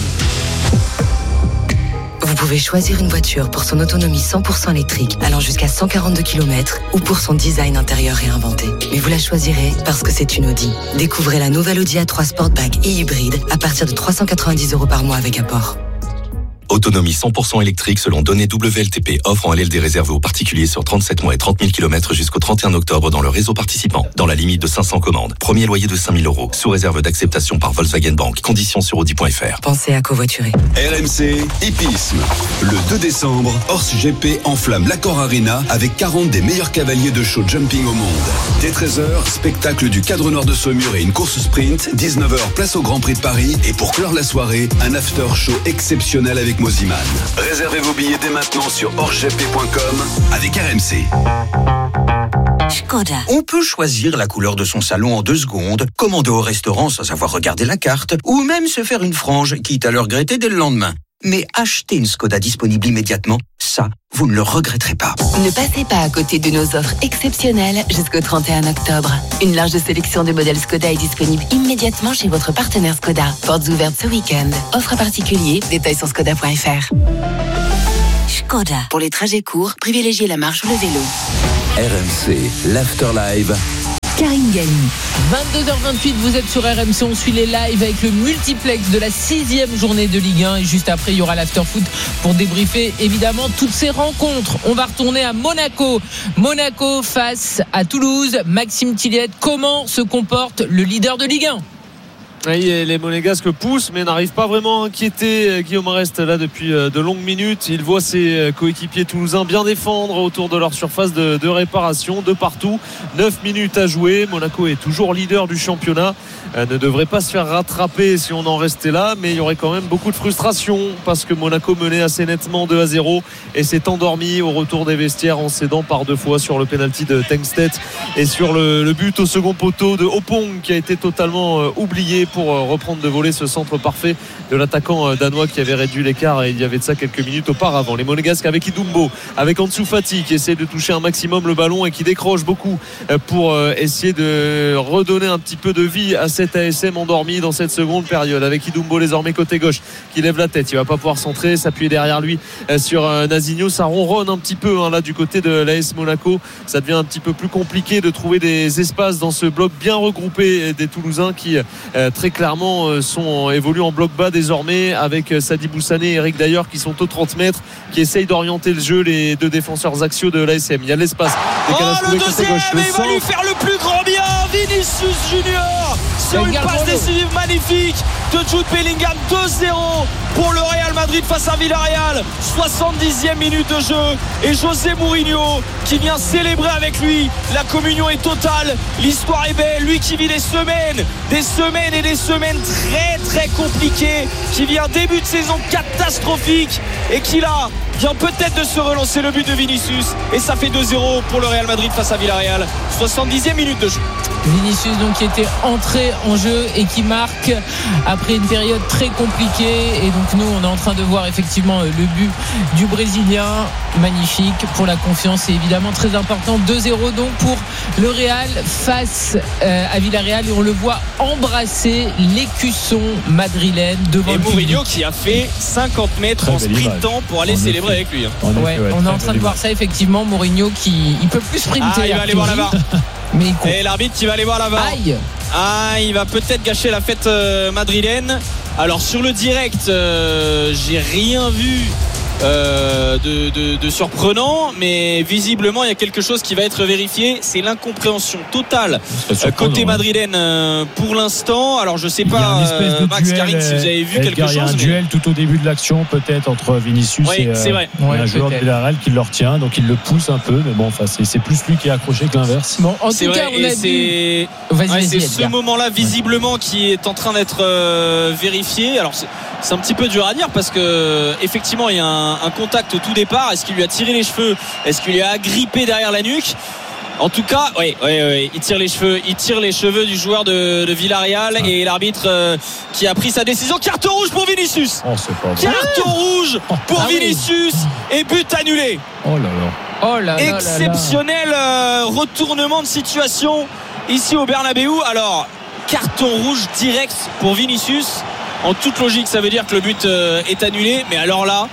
Vous pouvez choisir une voiture pour son autonomie cent pour cent électrique allant jusqu'à cent quarante-deux kilomètres ou pour son design intérieur réinventé. Mais vous la choisirez parce que c'est une Audi. Découvrez la nouvelle Audi A trois Sportback et hybride à partir de trois cent quatre-vingt-dix euros par mois avec apport. Autonomie cent pour cent électrique selon données W L T P. Offre en L L D réservée aux particuliers sur trente-sept mois et trente mille kilomètres jusqu'au trente et un octobre dans le réseau participant. Dans la limite de cinq cents commandes. Premier loyer de cinq mille euros. Sous réserve d'acceptation par Volkswagen Bank. Conditions sur audi point f r. Pensez à covoiturer. R M C Hippisme. Le deux décembre, Horse G P enflamme l'Accor Arena avec quarante des meilleurs cavaliers de show jumping au monde. Dès treize heures, spectacle du cadre nord de Saumur et une course sprint. dix-neuf heures, place au Grand Prix de Paris. Et pour clore la soirée, un after show exceptionnel avec Moziman. Réservez vos billets dès maintenant sur horse g p point com avec R M C. Skoda. On peut choisir la couleur de son salon en deux secondes, commander au restaurant sans avoir regardé la carte, ou même se faire une frange, quitte à le regretter dès le lendemain. Mais acheter une Skoda disponible immédiatement, ça, vous ne le regretterez pas. Ne passez pas à côté de nos offres exceptionnelles jusqu'au trente et un octobre. Une large sélection de modèles Skoda est disponible immédiatement chez votre partenaire Skoda. Portes ouvertes ce week-end. Offre à particulier, détails sur skoda point f r. Skoda. Pour les trajets courts, privilégiez la marche ou le vélo. R M C, l'Afterlive. Karine Galli. vingt-deux heures vingt-huit, vous êtes sur R M C, on suit les lives avec le multiplex de la sixième journée de Ligue un et juste après il y aura l'afterfoot pour débriefer évidemment toutes ces rencontres. On va retourner à Monaco. Monaco face à Toulouse. Maxime Tilliette, comment se comporte le leader de Ligue un ? Oui, les Monégasques poussent mais n'arrivent pas vraiment à inquiéter. Guillaume reste là depuis de longues minutes. Il voit ses coéquipiers toulousains bien défendre autour de leur surface de, de réparation de partout. neuf minutes à jouer. Monaco est toujours leader du championnat. Euh, ne devrait pas se faire rattraper si on en restait là, mais il y aurait quand même beaucoup de frustration parce que Monaco menait assez nettement deux à zéro et s'est endormi au retour des vestiaires en cédant par deux fois sur le pénalty de Tengstedt et sur le, le but au second poteau de Opong qui a été totalement euh, oublié pour reprendre de voler ce centre parfait de l'attaquant danois qui avait réduit l'écart et il y avait de ça quelques minutes auparavant. Les Monégasques avec Idumbo, avec Ansu Fati qui essaie de toucher un maximum le ballon et qui décroche beaucoup pour essayer de redonner un petit peu de vie à cet A S M endormi dans cette seconde période, avec Idumbo désormais côté gauche qui lève la tête, il va pas pouvoir centrer, s'appuyer derrière lui sur Nazinho. Ça ronronne un petit peu hein, là du côté de l'A S Monaco, ça devient un petit peu plus compliqué de trouver des espaces dans ce bloc bien regroupé des Toulousains qui euh, très clairement sont évoluent en bloc bas désormais avec Sadi Boussané et Eric Dayer qui sont aux trente mètres, qui essayent d'orienter le jeu, les deux défenseurs axiaux de l'A S M. Il y a de l'espace. Oh, le deuxième, gauche, le il va lui faire le plus grand bien, Vinicius Junior sur une passe décisive magnifique de Jude Bellingham. Deux zéro pour le Real Madrid face à Villarreal, soixante-dixième minute de jeu et José Mourinho qui vient célébrer avec lui. La communion est totale, l'histoire est belle, lui qui vit des semaines des semaines et des semaines très très compliquées, qui vit un début de saison catastrophique et qui là vient peut-être de se relancer. Le but de Vinicius et ça fait deux zéro pour le Real Madrid face à Villarreal, soixante-dixième minute de jeu. Vinicius donc qui était entré en jeu et qui marque après une période très compliquée, et donc nous on est en train de voir effectivement le but du Brésilien, magnifique pour la confiance, c'est évidemment très important. Deux zéro donc pour le Real face euh, à Villarreal, et on le voit embrasser l'écusson madrilène devant et le Mourinho public. qui a fait cinquante mètres très en sprintant pour aller célébrer avec lui. Ouais, ouais, on est en train de voir ça effectivement, Mourinho qui il peut plus sprinter. Ah, il va aller voir là-bas. Mais et l'arbitre qui va aller voir là-bas. Aïe. Ah, il va peut-être gâcher la fête euh, madrilène. Alors sur le direct, euh, j'ai rien vu euh, de, de, de surprenant, mais visiblement il y a quelque chose qui va être vérifié. C'est l'incompréhension totale euh, côté madrilène euh, pour l'instant. Alors je sais pas, euh, Max, duel, Karine, si vous avez vu Edgar, quelque chose. Il y a un mais... duel tout au début de l'action peut-être entre Vinicius oui, et euh, c'est vrai. ouais, un ouais, joueur de Villarreal qui le retient, donc il le pousse un peu, mais bon, enfin c'est, c'est plus lui qui est accroché que l'inverse. Bon, en c'est tout vrai, cas, on et a c'est, vu... vas-y, ouais, vas-y, c'est ce moment-là visiblement qui est en train d'être euh, vérifié. Alors c'est, c'est un petit peu dur à dire parce que effectivement il y a un, un contact au tout départ. Est-ce qu'il lui a tiré les cheveux? Est-ce qu'il lui a agrippé derrière la nuque? En tout cas, oui, oui, oui, il tire les cheveux, il tire les cheveux du joueur de, de Villarreal, ah. Et l'arbitre euh, qui a pris sa décision. Carton rouge pour Vinicius. Oh, c'est pas Carton rouge pour ah, Vinicius oui. Et but annulé. Oh là là. Oh là là. Exceptionnel euh, retournement de situation ici au Bernabéu. Alors, carton rouge direct pour Vinicius. En toute logique, ça veut dire que le but euh, est annulé. Mais alors là,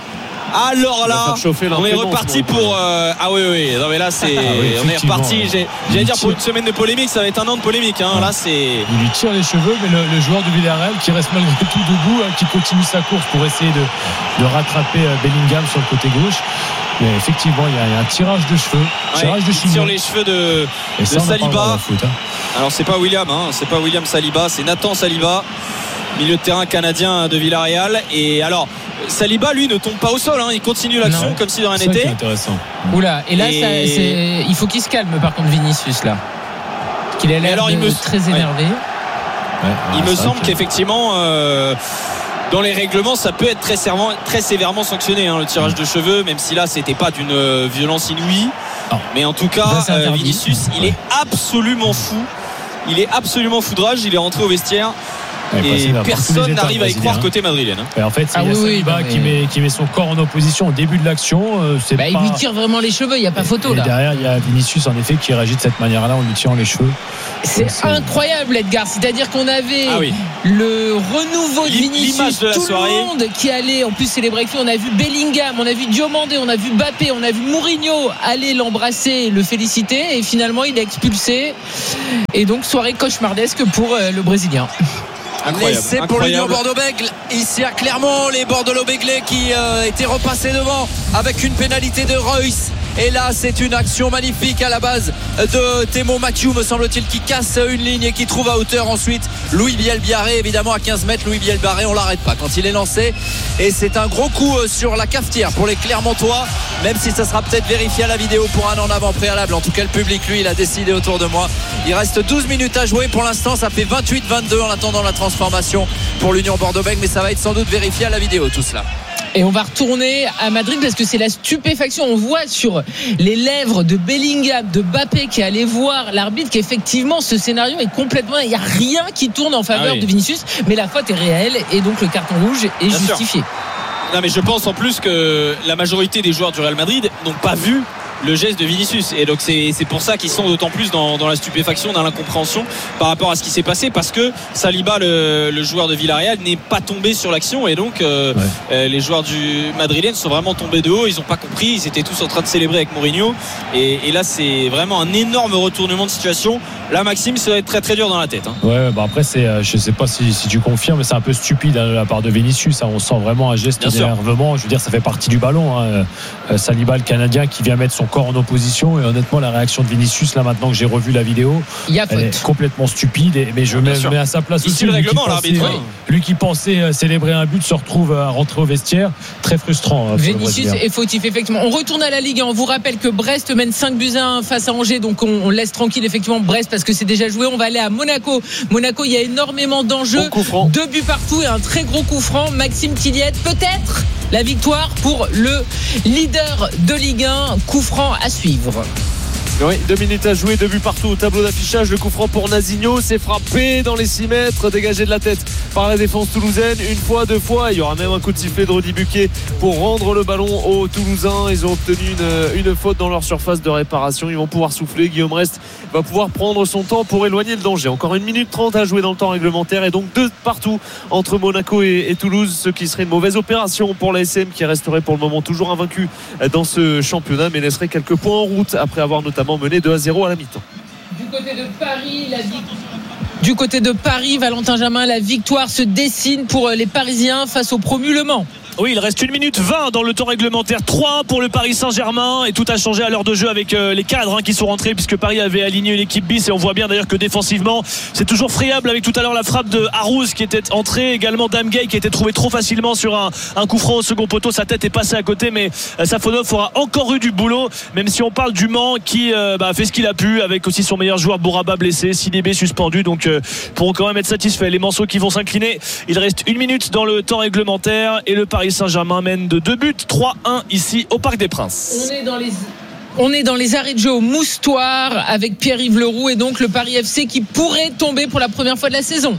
Alors là, on est reparti pour. Euh, ah oui, oui, non mais là, c'est. Ah oui, on est reparti. J'ai, j'allais dire pour une semaine de polémique, ça va être un an de polémique. Hein. Là, c'est. Il lui tire les cheveux, mais le, le joueur du Villarreal qui reste malgré tout debout, hein, qui continue sa course pour essayer de, de rattraper Bellingham sur le côté gauche. Mais effectivement, il y, a, il y a un tirage de cheveux. Ouais, tirage de il tire les cheveux de, de ça, Saliba. Foot, hein. Alors, c'est pas William, hein, c'est pas William Saliba, c'est Nathan Saliba, milieu de terrain canadien de Villarreal. Et alors, Saliba, lui, ne tombe pas au sol, hein, il continue l'action non, comme si de rien n'était. Intéressant. Oula, et là, et... Ça, c'est... il faut qu'il se calme, par contre, Vinicius, là. Parce qu'il a l'air alors, de... il me... très énervé. Ouais. Ouais, il me semble que... qu'effectivement. Euh... Dans les règlements, ça peut être très, servant, très sévèrement sanctionné, hein, le tirage de cheveux, même si là, c'était pas d'une euh, violence inouïe. Non. Mais en tout cas, euh, Vinicius, il ouais. est absolument fou. Il est absolument foudrage. Il est rentré au vestiaire. Ouais, et personne n'arrive à y croire côté madrilène. Hein. En fait, c'est ah oui, Saliba oui, mais... qui, met, qui met son corps en opposition au début de l'action. Euh, c'est bah, pas... Il lui tire vraiment les cheveux, il n'y a pas photo et là. Derrière, il y a Vinicius en effet qui réagit de cette manière-là en lui tirant les cheveux. C'est, Donc, c'est incroyable, Edgar. C'est-à-dire qu'on avait ah, oui. le renouveau de Vinicius, de la tout soirée. le monde qui allait en plus célébrer avec lui. On a vu Bellingham, on a vu Diomandé, on a vu Mbappé, on a vu Mourinho aller l'embrasser, le féliciter. Et finalement, il est expulsé. Et donc, soirée cauchemardesque pour euh, le Brésilien. Incroyable, L'essai pour l'Union Bordeaux-Bègles ici à Clermont, les Bordeaux-Béglés qui euh, étaient repassés devant avec une pénalité de Reus. Et là, c'est une action magnifique à la base de Thémo Mathieu, me semble-t-il, qui casse une ligne et qui trouve à hauteur ensuite Louis Bielbarré, évidemment à quinze mètres. Louis Bielbarré, on l'arrête pas quand il est lancé. Et c'est un gros coup sur la cafetière pour les Clermontois, même si ça sera peut-être vérifié à la vidéo pour un en avant préalable. En tout cas, le public, lui, il a décidé autour de moi. Il reste douze minutes à jouer. Pour l'instant, ça fait vingt-huit vingt-deux en attendant la transformation pour l'Union Bordeaux-Bègles, mais ça va être sans doute vérifié à la vidéo, tout cela. Et on va retourner à Madrid parce que c'est la stupéfaction. On voit sur les lèvres de Bellingham, de Mbappé qui allait voir l'arbitre qu'effectivement ce scénario est complètement... Il n'y a rien qui tourne en faveur ah oui. de Vinicius, mais la faute est réelle et donc le carton rouge est Bien justifié. Sûr. Non mais je pense en plus que la majorité des joueurs du Real Madrid n'ont pas vu le geste de Vinicius et donc c'est, c'est pour ça qu'ils sont d'autant plus dans, dans la stupéfaction, dans l'incompréhension par rapport à ce qui s'est passé, parce que Saliba, le, le joueur de Villarreal, n'est pas tombé sur l'action et donc euh, ouais. euh, les joueurs du madrilène sont vraiment tombés de haut, ils n'ont pas compris, ils étaient tous en train de célébrer avec Mourinho et, et là c'est vraiment un énorme retournement de situation. Là Maxime, ça va être très très dur dans la tête, hein. Ouais bah après c'est, euh, je sais pas si, si tu confirmes, mais c'est un peu stupide hein, de la part de Vinicius, hein, on sent vraiment un geste d'énervement, je veux dire ça fait partie du ballon, hein. euh, Saliba le Canadien qui vient mettre son corps en opposition et honnêtement la réaction de Vinicius là maintenant que j'ai revu la vidéo elle faute. est complètement stupide et, mais je mets, mets à sa place Ici aussi le lui, règlement, qui pensait, lui, lui qui pensait célébrer un but se retrouve à rentrer au vestiaire, très frustrant hein, Vinicius est fautif effectivement. On retourne à la Ligue un, on vous rappelle que Brest mène cinq buts à un face à Angers, donc on, on laisse tranquille effectivement Brest parce que c'est déjà joué. On va aller à Monaco. Monaco, il y a énormément d'enjeux, deux buts partout et un très gros coup franc. Maxime Tilliette, peut-être la victoire pour le leader de Ligue un, coup franc à suivre. Oui, deux minutes à jouer, deux buts partout au tableau d'affichage. Le coup franc pour Nazinho, c'est frappé dans les six mètres, dégagé de la tête par la défense toulousaine. Une fois, deux fois, il y aura même un coup de sifflet de Rudy Buquet pour rendre le ballon aux Toulousains. Ils ont obtenu une, une faute dans leur surface de réparation. Ils vont pouvoir souffler. Guillaume Rest va pouvoir prendre son temps pour éloigner le danger. Encore une minute trente à jouer dans le temps réglementaire et donc deux partout entre Monaco et, et Toulouse, ce qui serait une mauvaise opération pour la S M qui resterait pour le moment toujours invaincu dans ce championnat, mais laisserait quelques points en route après avoir notamment mené deux à zéro à la mi-temps. Du côté de Paris, la victoire. Du côté de Paris, Valentin Jamin, la victoire se dessine pour les Parisiens face au promu Le Mans. Oui, il reste une minute vingt dans le temps réglementaire. trois un pour le Paris Saint-Germain et tout a changé à l'heure de jeu avec euh, les cadres hein, qui sont rentrés puisque Paris avait aligné une équipe bis et on voit bien d'ailleurs que défensivement c'est toujours friable avec tout à l'heure la frappe de Harouz qui était entrée, également Dame Gay qui a été trouvé trop facilement sur un, un coup franc au second poteau. Sa tête est passée à côté mais euh, Safonov aura encore eu du boulot, même si on parle du Mans qui euh, bah, fait ce qu'il a pu avec aussi son meilleur joueur Bouraba blessé, Sidibé suspendu, donc euh, pourront quand même être satisfaits les Manceaux qui vont s'incliner. Il reste une minute dans le temps réglementaire et le Paris Saint-Germain mène de deux buts, trois un ici au Parc des Princes. On est dans les... On est dans les arrêts de jeu au Moustoir avec Pierre-Yves Leroux et donc le Paris F C qui pourrait tomber pour la première fois de la saison.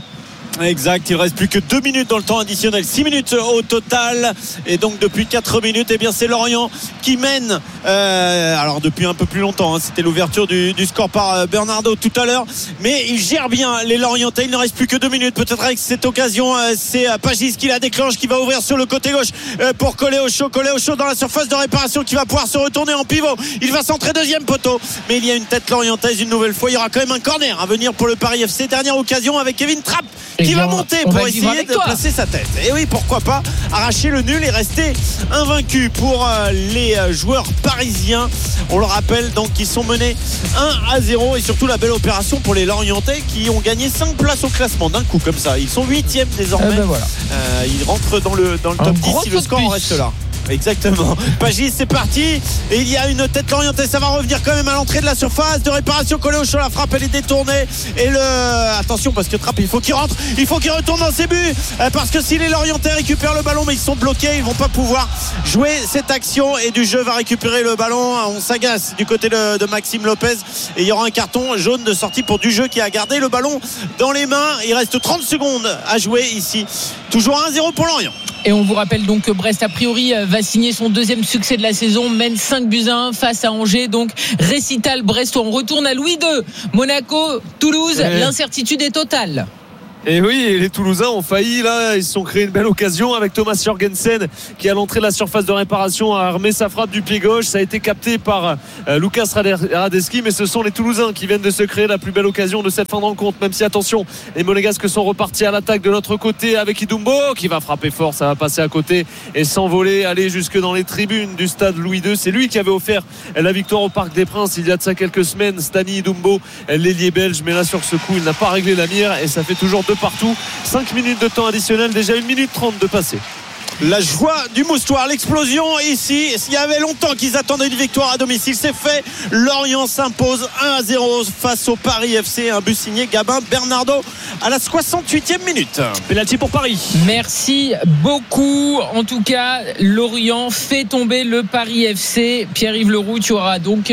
Exact, il reste plus que deux minutes dans le temps additionnel, six minutes au total, et donc depuis quatre minutes, eh bien c'est Lorient qui mène, euh, alors depuis un peu plus longtemps, hein, c'était l'ouverture du, du score par euh, Bernardo tout à l'heure, mais il gère bien les Lorientais. Il ne reste plus que deux minutes, peut-être avec cette occasion, euh, c'est euh, Pagis qui la déclenche, qui va ouvrir sur le côté gauche euh, pour coller au chaud, coller au chaud dans la surface de réparation, qui va pouvoir se retourner en pivot, il va centrer deuxième poteau, mais il y a une tête lorientaise une nouvelle fois. Il y aura quand même un corner à venir pour le Paris F C, dernière occasion avec Kevin Trapp qui va monter pour essayer de placer sa tête. Et oui, pourquoi pas arracher le nul et rester invaincu pour euh, les euh, joueurs parisiens. On le rappelle, donc ils sont menés un à zéro, et surtout la belle opération pour les Lorientais qui ont gagné cinq places au classement d'un coup comme ça. Ils sont huitième désormais. Eh ben voilà. euh, ils rentrent dans le, dans le top dix si le score en reste là. Exactement. Pagis, c'est parti. Et il y a une tête Lorientaise. Ça va revenir quand même à l'entrée de la surface de réparation, collée au chaud. La frappe, elle est détournée. Et le. Attention, parce que Trapp, il faut qu'il rentre. Il faut qu'il retourne dans ses buts. Parce que si les Lorientais récupèrent le ballon, mais ils sont bloqués, ils vont pas pouvoir jouer cette action. Et du jeu va récupérer le ballon. On s'agace du côté de, de Maxime Lopez. Et il y aura un carton jaune de sortie pour du jeu qui a gardé le ballon dans les mains. Il reste trente secondes à jouer ici. Toujours un zéro pour Lorient. Et on vous rappelle donc que Brest, a priori, va signer son deuxième succès de la saison, mène cinq buts à un face à Angers. Donc, récital brestois. On retourne à Louis deux. Monaco, Toulouse, ouais. L'incertitude est totale. Et oui, et les Toulousains ont failli là, ils se sont créés une belle occasion avec Thomas Jorgensen qui à l'entrée de la surface de réparation a armé sa frappe du pied gauche. Ça a été capté par euh, Lucas Radeski, mais ce sont les Toulousains qui viennent de se créer la plus belle occasion de cette fin de rencontre, même si attention, les Monégasques sont repartis à l'attaque de l'autre côté avec Idumbo qui va frapper fort, ça va passer à côté et s'envoler, aller jusque dans les tribunes du stade Louis deux. C'est lui qui avait offert la victoire au Parc des Princes il y a de ça quelques semaines, Stani Idumbo, l'ailier belge, mais là sur ce coup il n'a pas réglé la mire et ça fait toujours deux partout. cinq minutes de temps additionnel, déjà une minute trente de passé. La joie du moustoir, l'explosion ici. S'il y avait longtemps qu'ils attendaient une victoire à domicile, c'est fait. Lorient s'impose un à zéro face au Paris F C. Un but signé Gabin Bernardo à la soixante-huitième minute. Pénalty pour Paris. Merci beaucoup. En tout cas, Lorient fait tomber le Paris F C. Pierre-Yves Leroux, tu auras donc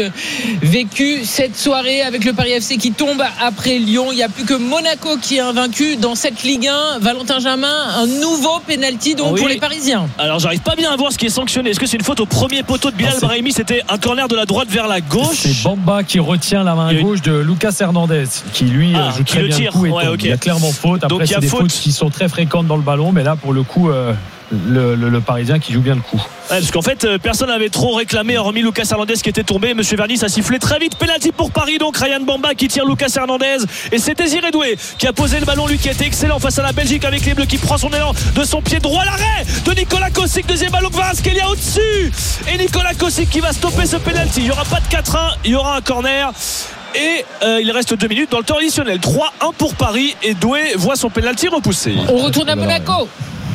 vécu cette soirée avec le Paris F C qui tombe après Lyon. Il n'y a plus que Monaco qui est invaincu dans cette Ligue un. Valentin Jamin, un nouveau pénalty donc oui. pour les Parisiens. Alors j'arrive pas bien à voir ce qui est sanctionné. Est-ce que c'est une faute au premier poteau de Bilal ah, Brahimi? C'était un corner de la droite vers la gauche. C'est Bamba qui retient la main gauche de Lucas Hernandez qui lui ah, joue très bien le coup et ouais, okay. Il y a clairement faute. Après donc, c'est des faute. fautes qui sont très fréquentes dans le ballon, mais là pour le coup euh, le, le, le Parisien qui joue bien le coup. Ouais, parce qu'en fait personne n'avait trop réclamé hormis Lucas Hernandez qui était tombé. Monsieur Vernis a sifflé très vite. Penalty pour Paris, donc Ryan Bamba qui tire Lucas Hernandez et c'est Désiré Doué qui a posé le ballon, lui qui était excellent face à la Belgique avec les Bleus, qui prend son élan de son pied droit. L'arrêt de Nicolas Kosic, deuxième ballon que Kvaratskhelia au-dessus et Nicolas Kosic qui va stopper ce penalty. Il n'y aura pas de quatre un, il y aura un corner. Et euh, il reste deux minutes dans le temps additionnel. trois un pour Paris et Doué voit son penalty repoussé. On retourne à Monaco.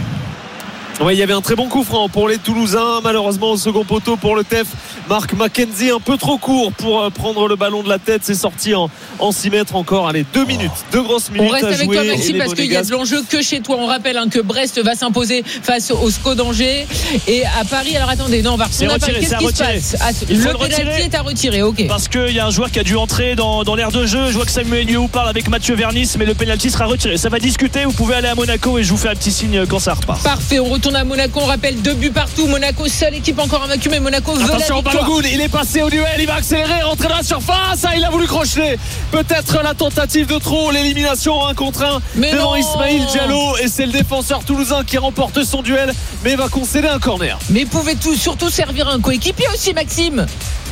Oui, il y avait un très bon coup franc pour les Toulousains. Malheureusement, au second poteau pour le T E F, Marc Mackenzie un peu trop court pour prendre le ballon de la tête. C'est sorti en, en six mètres encore. Allez, deux minutes, deux grosses minutes. On reste à avec jouer toi, Maxime, parce qu'il y a de l'enjeu que chez toi. On rappelle hein, que Brest va s'imposer face au S C O d'Angers. Et à Paris, alors attendez, non, on va retourner à Paris. Qu'est-ce qui se passe ah, Il faut le pénalty est à retirer, ok. Parce qu'il y a un joueur qui a dû entrer dans, dans l'aire de jeu. Je vois que Samuel Liu parle avec Mathieu Vernis, mais le pénalty sera retiré. Ça va discuter. Vous pouvez aller à Monaco et je vous fais un petit signe quand ça repart. Parfait, on retourne à Monaco. On rappelle deux buts partout. Monaco, seule équipe encore invaincue, mais Monaco veut attention, la victoire. Balogun, il est passé au duel, il va accélérer, rentrer dans la surface. Ah, il a voulu crocheter. Peut-être la tentative de trop, l'élimination un contre un mais devant non. Ismaïl Diallo. Et c'est le défenseur toulousain qui remporte son duel, mais va concéder un corner. Mais pouvait tout, surtout servir un coéquipier aussi, Maxime.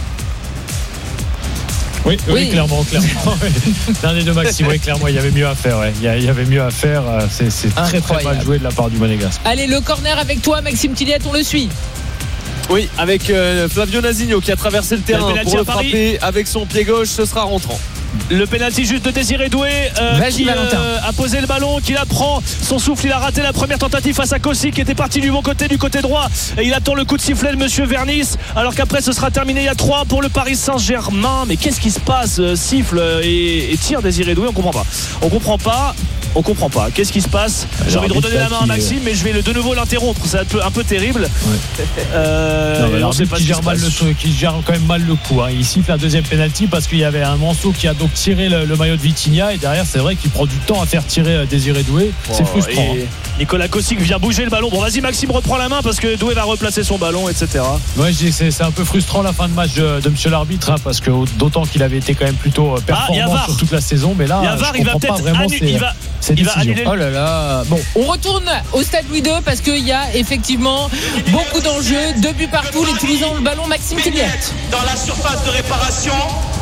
Oui, oui, oui, clairement, clairement. Dernier de Maxime, oui, clairement, il y avait mieux à faire. Ouais. Il y avait mieux à faire. C'est, c'est très, très mal joué de la part du Monégasque. Allez, le corner avec toi, Maxime Tilliette, on le suit. Oui, avec euh, Flavio Nasigno qui a traversé le terrain le pour le frapper avec son pied gauche, ce sera rentrant. Le pénalty juste de Désiré Doué euh, qui euh, a posé le ballon, qui la prend. Son souffle, il a raté la première tentative face à Kossi qui était parti du bon côté, du côté droit. Et il attend le coup de sifflet de monsieur Vernis. Alors qu'après, ce sera terminé. Il y a trois pour le Paris Saint-Germain. Mais qu'est-ce qui se passe? Siffle et, et tire Désiré Doué, on comprend pas. On comprend pas. On comprend pas. Qu'est-ce qui se passe? J'ai envie de redonner la main à Maxime, mais je vais le, de nouveau l'interrompre. C'est un peu, un peu terrible. Ouais. Euh, non, on sait pas qui, gère mal le, qui gère quand même mal le coup. Hein. Il siffle la deuxième pénalty parce qu'il y avait un Manceau qui a donc tiré le, le maillot de Vitinha et derrière c'est vrai qu'il prend du temps à faire tirer Désiré Doué. Oh, c'est frustrant. Hein. Nicolas Kossic vient bouger le ballon. Bon, vas-y Maxime, reprend la main parce que Doué va replacer son ballon, et cetera. Ouais, je dis que c'est, c'est un peu frustrant la fin de match de, de Monsieur l'arbitre hein, parce que d'autant qu'il avait été quand même plutôt performant ah, sur toute la saison, mais là, il, je il va peut-être pas vraiment annu- ses, il va, ses il va décisions. Oh là là. Bon, on retourne au stade Louis deux parce qu'il y a effectivement beaucoup d'enjeux, deux buts partout, les Toulousains ont le ballon. Maxime Tilliette dans la surface de réparation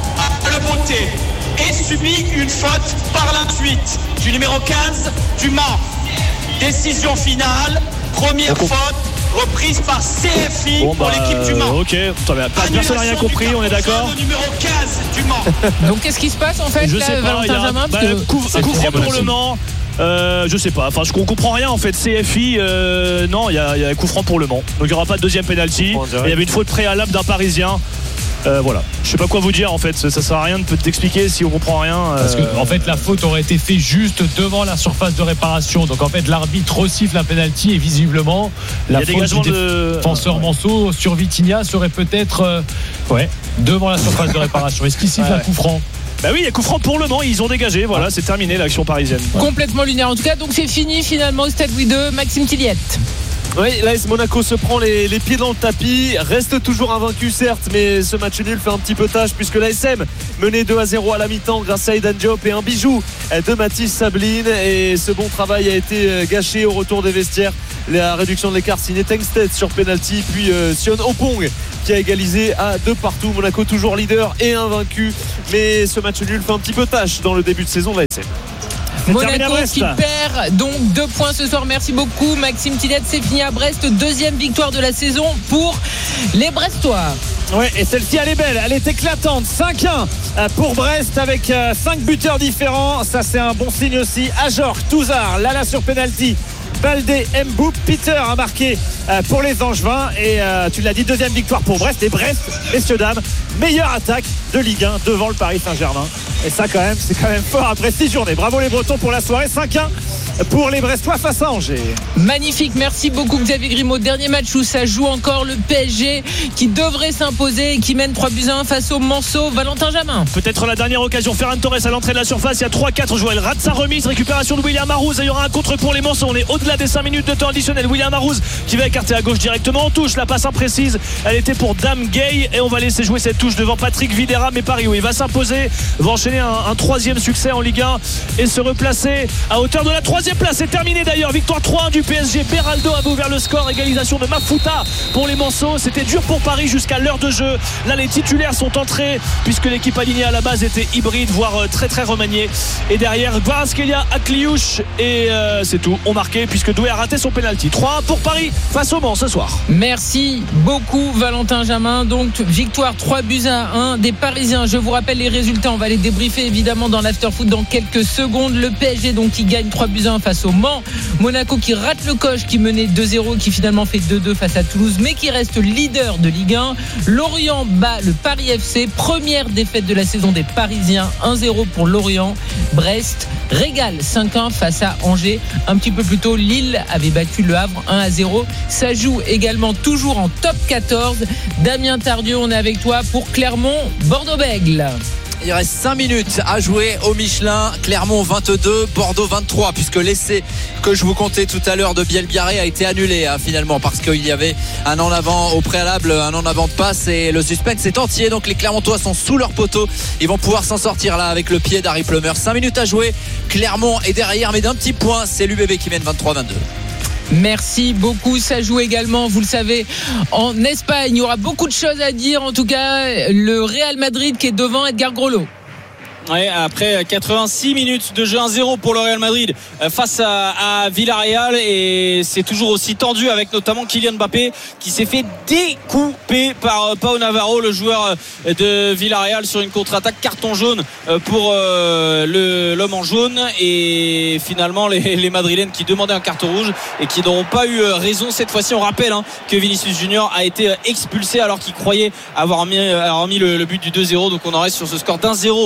à le beauté et subit une faute par la suite du numéro quinze du Mans. Décision finale, première faute reprise par C F I bon, pour bah, l'équipe du Mans. Ok, personne n'a rien compris, on est d'accord. Numéro quinze du Mans. Donc qu'est-ce qui se passe en fait je là, sais pas, Valentin Jamin bah, coup, coup franc pour le Mans. Euh, je sais pas, enfin je comprends rien en fait. C F I, euh, non, il y a, y a un coup franc pour le Mans. Donc il n'y aura pas de deuxième penalty. Il y avait une faute préalable d'un Parisien. Euh, voilà, je sais pas quoi vous dire en fait, ça, ça sert à rien de t'expliquer si on comprend rien. Euh... Parce que en fait la faute aurait été faite juste devant la surface de réparation, donc en fait l'arbitre resiffle un penalty et visiblement la faute du de... défenseur ouais. Manceau sur Vitinha serait peut-être euh, ouais, devant la surface de réparation. Est-ce qu'il siffle ouais. un coup franc? Bah oui, il y a coup franc pour le Mans, ils ont dégagé, voilà, c'est terminé l'action parisienne. Ouais. Complètement lunaire en tout cas, donc c'est fini finalement au stade Louis deux. Maxime Tilliette. Oui, l'A S Monaco se prend les, les pieds dans le tapis, reste toujours invaincu certes, mais ce match nul fait un petit peu tâche puisque l'A S M menait deux à zéro à la mi-temps grâce à Aidan Diop et un bijou de Mathis Sabline, et ce bon travail a été gâché au retour des vestiaires. La réduction de l'écart signée Tengsted sur penalty, puis euh, Sion Opong qui a égalisé à deux partout. Monaco toujours leader et invaincu, mais ce match nul fait un petit peu tâche dans le début de saison de l'A S M. Monaco qui perd donc deux points ce soir. Merci beaucoup Maxime Tilliette. C'est fini à Brest, deuxième victoire de la saison pour les Brestois. Ouais, et celle-ci elle est belle, elle est éclatante. cinq un pour Brest avec cinq buteurs différents. Ça c'est un bon signe aussi. Ajor, Touzard, Lala sur penalty, Baldé, Mboup, Peter a marqué pour les Angevins. Et euh, tu l'as dit, deuxième victoire pour Brest. Et Brest, messieurs dames, meilleure attaque de Ligue un devant le Paris Saint-Germain. Et ça quand même, c'est quand même fort après six journées. Bravo les Bretons pour la soirée. cinq un pour les Brestois face à Angers. Magnifique, merci beaucoup Xavier Grimaud. Dernier match où ça joue encore, le P S G qui devrait s'imposer et qui mène trois buts à un face au Manceau. Valentin Jamin. Peut-être la dernière occasion. Ferran Torres à l'entrée de la surface. Il y a trois quatre. Joël rate sa remise. Récupération de William Arouz. Il y aura un contre pour les Manceaux. On est au-delà des cinq minutes de temps additionnel. William Arouz qui va écarter à gauche directement. On touche. La passe imprécise. Elle était pour Dame Gay. Et on va laisser jouer cette touche devant Patrick Videra. Mais Paris, oui, il va s'imposer. Va enchaîner un, un troisième succès en Ligue un et se replacer à hauteur de la troisième place. C'est terminé d'ailleurs. Victoire trois un du P S G. Beraldo a ouvert le score. Égalisation de Mafuta pour les Manceaux. C'était dur pour Paris jusqu'à l'heure de jeu. Là, les titulaires sont entrés puisque l'équipe alignée à la base était hybride, voire très très remaniée. Et derrière, Kvaratskhelia, Akliouche et euh, c'est tout. On marquait puisque Doué a raté son penalty. trois un pour Paris face au Mans ce soir. Merci beaucoup Valentin Jamin. Donc victoire trois buts à un des Parisiens. Je vous rappelle les résultats. On va les débriefer évidemment dans l'afterfoot dans quelques secondes. Le P S G donc qui gagne trois buts à un face au Mans. Monaco qui rate le coche, qui menait deux zéro, qui finalement fait deux deux face à Toulouse, mais qui reste leader de Ligue un. Lorient bat le Paris F C. Première défaite de la saison des Parisiens. un zéro pour Lorient. Brest régale cinq un face à Angers. Un petit peu plus tôt, Lille avait battu le Havre un à zéro. Ça joue également toujours en top quatorze. Damien Tardieu, on est avec toi pour Clermont, Bordeaux-Bègles. Il reste cinq minutes à jouer au Michelin. Clermont vingt-deux, Bordeaux vingt-trois, puisque l'essai que je vous comptais tout à l'heure de Biel-Biarré a été annulé hein, finalement, parce qu'il y avait un en avant au préalable, un en avant de passe, et le suspense est entier. Donc les Clermontois sont sous leur poteau. Ils vont pouvoir s'en sortir là avec le pied d'Harry Plummer. cinq minutes à jouer. Clermont est derrière, mais d'un petit point. C'est l'U B B qui mène vingt-trois vingt-deux. Merci beaucoup. Ça joue également, vous le savez, en Espagne. Il y aura beaucoup de choses à dire. En tout cas, le Real Madrid qui est devant Edgar Groslo. Ouais, après quatre-vingt-six minutes de jeu, un zéro pour le Real Madrid face à, à Villarreal, et c'est toujours aussi tendu avec notamment Kylian Mbappé qui s'est fait découper par Pau Navarro, le joueur de Villarreal, sur une contre-attaque. Carton jaune pour le, l'homme en jaune, et finalement les, les Madrilènes qui demandaient un carton rouge et qui n'auront pas eu raison cette fois-ci. On rappelle hein, que Vinicius Junior a été expulsé alors qu'il croyait avoir mis, avoir mis le, le but du deux zéro, donc on en reste sur ce score d'un zéro pour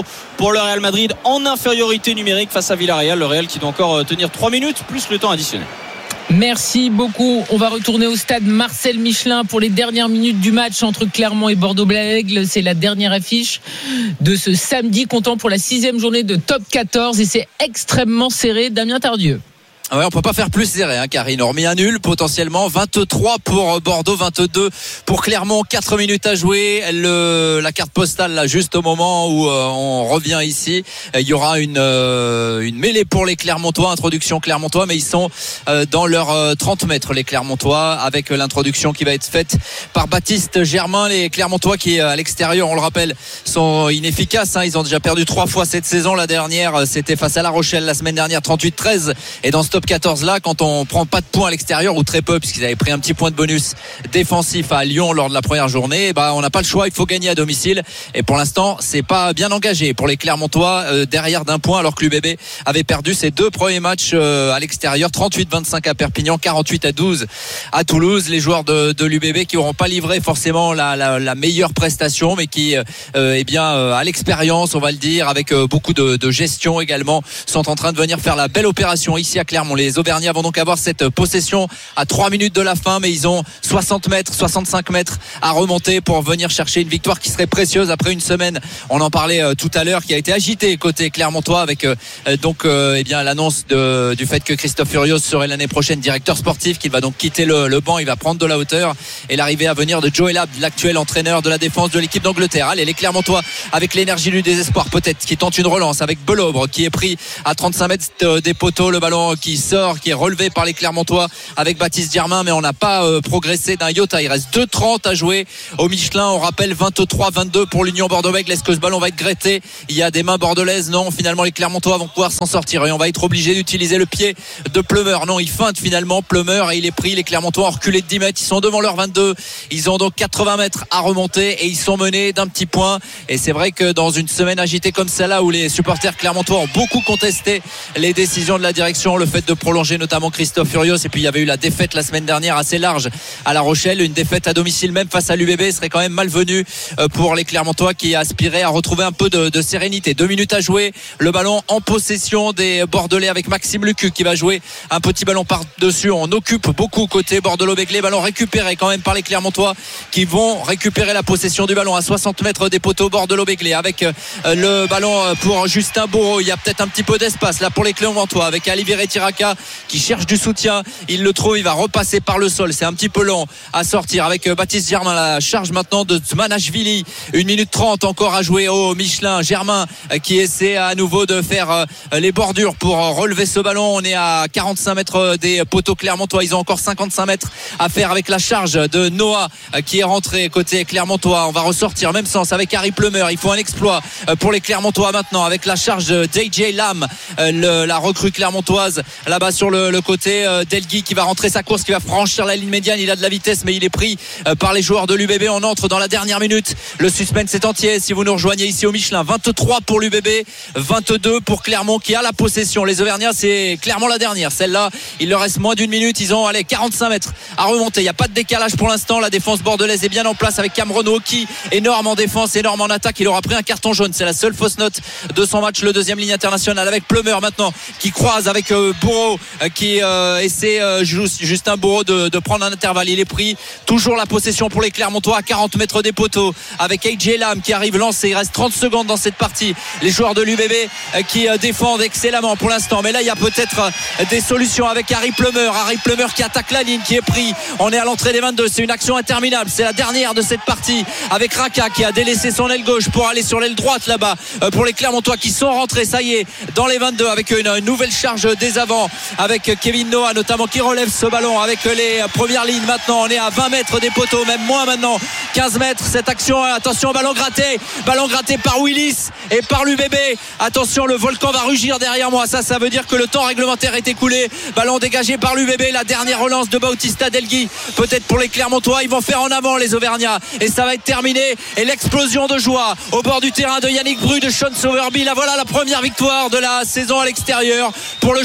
pour le Real Madrid en infériorité numérique face à Villarreal. Le Real qui doit encore tenir trois minutes plus le temps additionnel. Merci beaucoup. On va retourner au stade Marcel Michelin pour les dernières minutes du match entre Clermont et Bordeaux-Bègles. C'est la dernière affiche de ce samedi, comptant pour la sixième journée de top quatorze, et c'est extrêmement serré. Damien Tardieu. Ouais, on peut pas faire plus serré, hein, Karine. Hormis un nul, potentiellement vingt-trois pour Bordeaux, vingt-deux pour Clermont. quatre minutes à jouer. Le, la carte postale, là, juste au moment où euh, on revient ici, il y aura une, euh, une mêlée pour les Clermontois, introduction Clermontois, mais ils sont euh, dans leurs euh, trente mètres, les Clermontois, avec l'introduction qui va être faite par Baptiste Germain. Les Clermontois qui, à l'extérieur, on le rappelle, sont inefficaces, hein. Ils ont déjà perdu trois fois cette saison. La dernière, c'était face à La Rochelle la semaine dernière, trente-huit treize. Et dans ce top quatorze là, quand on prend pas de points à l'extérieur, ou très peu, puisqu'ils avaient pris un petit point de bonus défensif à Lyon lors de la première journée, bah on n'a pas le choix, il faut gagner à domicile, et pour l'instant c'est pas bien engagé pour les Clermontois, euh, derrière d'un point, alors que l'U B B avait perdu ses deux premiers matchs euh, à l'extérieur, trente-huit vingt-cinq à Perpignan, quarante-huit à douze à Toulouse. Les joueurs de, de l'U B B qui n'auront pas livré forcément la, la, la meilleure prestation, mais qui euh, eh bien euh, à l'expérience, on va le dire, avec euh, beaucoup de, de gestion également, sont en train de venir faire la belle opération ici à Clermont. Les Auvergnats vont donc avoir cette possession à trois minutes de la fin, mais ils ont soixante mètres, soixante-cinq mètres à remonter pour venir chercher une victoire qui serait précieuse après une semaine, on en parlait euh, tout à l'heure, qui a été agitée côté Clermontois, avec euh, donc euh, eh bien l'annonce de, du fait que Christophe Furios serait l'année prochaine directeur sportif, qu'il va donc quitter le, le banc, il va prendre de la hauteur, et l'arrivée à venir de Joe Elab, l'actuel entraîneur de la défense de l'équipe d'Angleterre. Allez, les Clermontois avec l'énergie du désespoir peut-être, qui tente une relance avec Belobre, qui est pris à trente-cinq mètres des poteaux, le ballon qui sort, qui est relevé par les Clermontois avec Baptiste Germain, mais on n'a pas euh, progressé d'un iota. Il reste deux trente à jouer au Michelin. On rappelle vingt-trois vingt-deux pour l'Union Bordeaux-Bègles. Est-ce que ce ballon va être gretté? Il y a des mains bordelaises. Non, finalement les Clermontois vont pouvoir s'en sortir, et on va être obligé d'utiliser le pied de Plumeur. Non, il feinte finalement Plumeur, et il est pris. Les Clermontois ont reculé de dix mètres, ils sont devant leur vingt-deux, ils ont donc quatre-vingts mètres à remonter, et ils sont menés d'un petit point. Et c'est vrai que dans une semaine agitée comme celle-là, où les supporters clermontois ont beaucoup contesté les décisions de la direction, le fait de prolonger notamment Christophe Furios, et puis il y avait eu la défaite la semaine dernière assez large à La Rochelle, une défaite à domicile même face à l'U B B serait quand même malvenue pour les Clermontois, qui aspiraient à retrouver un peu de, de sérénité. Deux minutes à jouer, le ballon en possession des Bordelais avec Maxime Lucu qui va jouer un petit ballon par-dessus. On occupe beaucoup côté Bordeaux-Bègles, ballon récupéré quand même par les Clermontois, qui vont récupérer la possession du ballon à soixante mètres des poteaux Bordeaux-Bègles, avec le ballon pour Justin Bourreau. Il y a peut-être un petit peu d'espace là pour les Clermontois, avec Aliviré Tiraka qui cherche du soutien, il le trouve, il va repasser par le sol, c'est un petit peu lent à sortir avec Baptiste Germain. La charge maintenant de Zmanashvili, une minute trente encore à jouer au Michelin. Germain qui essaie à nouveau de faire les bordures pour relever ce ballon. On est à quarante-cinq mètres des poteaux clermontois, ils ont encore cinquante-cinq mètres à faire avec la charge de Noah qui est rentré côté clermontois. On va ressortir même sens avec Harry Plumeur, il faut un exploit pour les Clermontois maintenant, avec la charge d'A J Lam, le, la recrue clermontoise là-bas sur le, le côté. Delgui qui va rentrer sa course, qui va franchir la ligne médiane, il a de la vitesse, mais il est pris par les joueurs de l'U B B. On entre dans la dernière minute, le suspense est entier si vous nous rejoignez ici au Michelin. Vingt-trois pour l'U B B, vingt-deux pour Clermont qui a la possession. Les Auvergnats, c'est clairement la dernière, celle-là il leur reste moins d'une minute, ils ont allez, quarante-cinq mètres à remonter, il n'y a pas de décalage pour l'instant. La défense bordelaise est bien en place avec Cameron qui énorme en défense, énorme en attaque. Il aura pris un carton jaune, c'est la seule fausse note de son match, le deuxième ligne internationale, avec Plumeur maintenant qui croise avec euh, Bourreau euh, qui euh, essaie euh, Justin Bourreau de, de prendre un intervalle. Il est pris, toujours la possession pour les Clermontois à quarante mètres des poteaux, avec A J Lam qui arrive lancé. Il reste trente secondes dans cette partie, les joueurs de l'U B B euh, qui euh, défendent excellemment pour l'instant, mais là il y a peut-être euh, des solutions avec Harry Plumeur. Harry Plumeur qui attaque la ligne, qui est pris, on est à l'entrée des vingt-deux, c'est une action interminable, c'est la dernière de cette partie, avec Raka qui a délaissé son aile gauche pour aller sur l'aile droite là-bas euh, pour les Clermontois qui sont rentrés, ça y est, dans les vingt-deux, avec une, une nouvelle charge des avants, avec Kevin Noah notamment qui relève ce ballon avec les premières lignes. Maintenant on est à vingt mètres des poteaux, même moins maintenant, quinze mètres. Cette action, attention, ballon gratté, ballon gratté par Willis et par l'U B B. Attention, le volcan va rugir derrière moi, ça ça veut dire que le temps réglementaire est écoulé. Ballon dégagé par l'U B B, la dernière relance de Bautista Delgui, peut-être pour les Clermontois. Ils vont faire en avant les Auvergnats et ça va être terminé, et l'explosion de joie au bord du terrain de Yannick Bru, de Sean Sowerby. Là voilà la première victoire de la saison à l'extérieur pour le champion d'Europe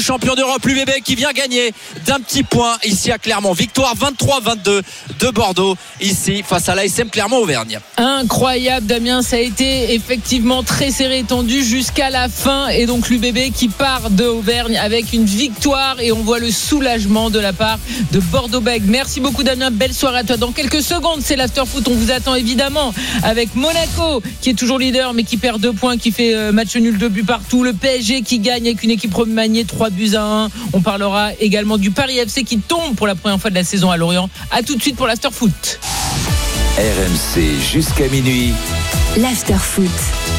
d'Europe. L'U B B qui vient gagner d'un petit point ici à Clermont. Victoire vingt-trois vingt-deux de Bordeaux ici face à l'A S M Clermont-Auvergne. Incroyable, Damien, ça a été effectivement très serré et tendu jusqu'à la fin, et donc l'U B B qui part de Auvergne avec une victoire, et on voit le soulagement de la part de Bordeaux-Bègles. Merci beaucoup, Damien, belle soirée à toi. Dans quelques secondes, c'est l'after-foot, on vous attend évidemment avec Monaco qui est toujours leader mais qui perd deux points, qui fait match nul, deux buts partout. Le P S G qui gagne avec une équipe remaniée, trois buts à un. On parlera également du Paris F C qui tombe pour la première fois de la saison à Lorient. A tout de suite pour l'after-foot. R M C jusqu'à minuit. L'after-foot.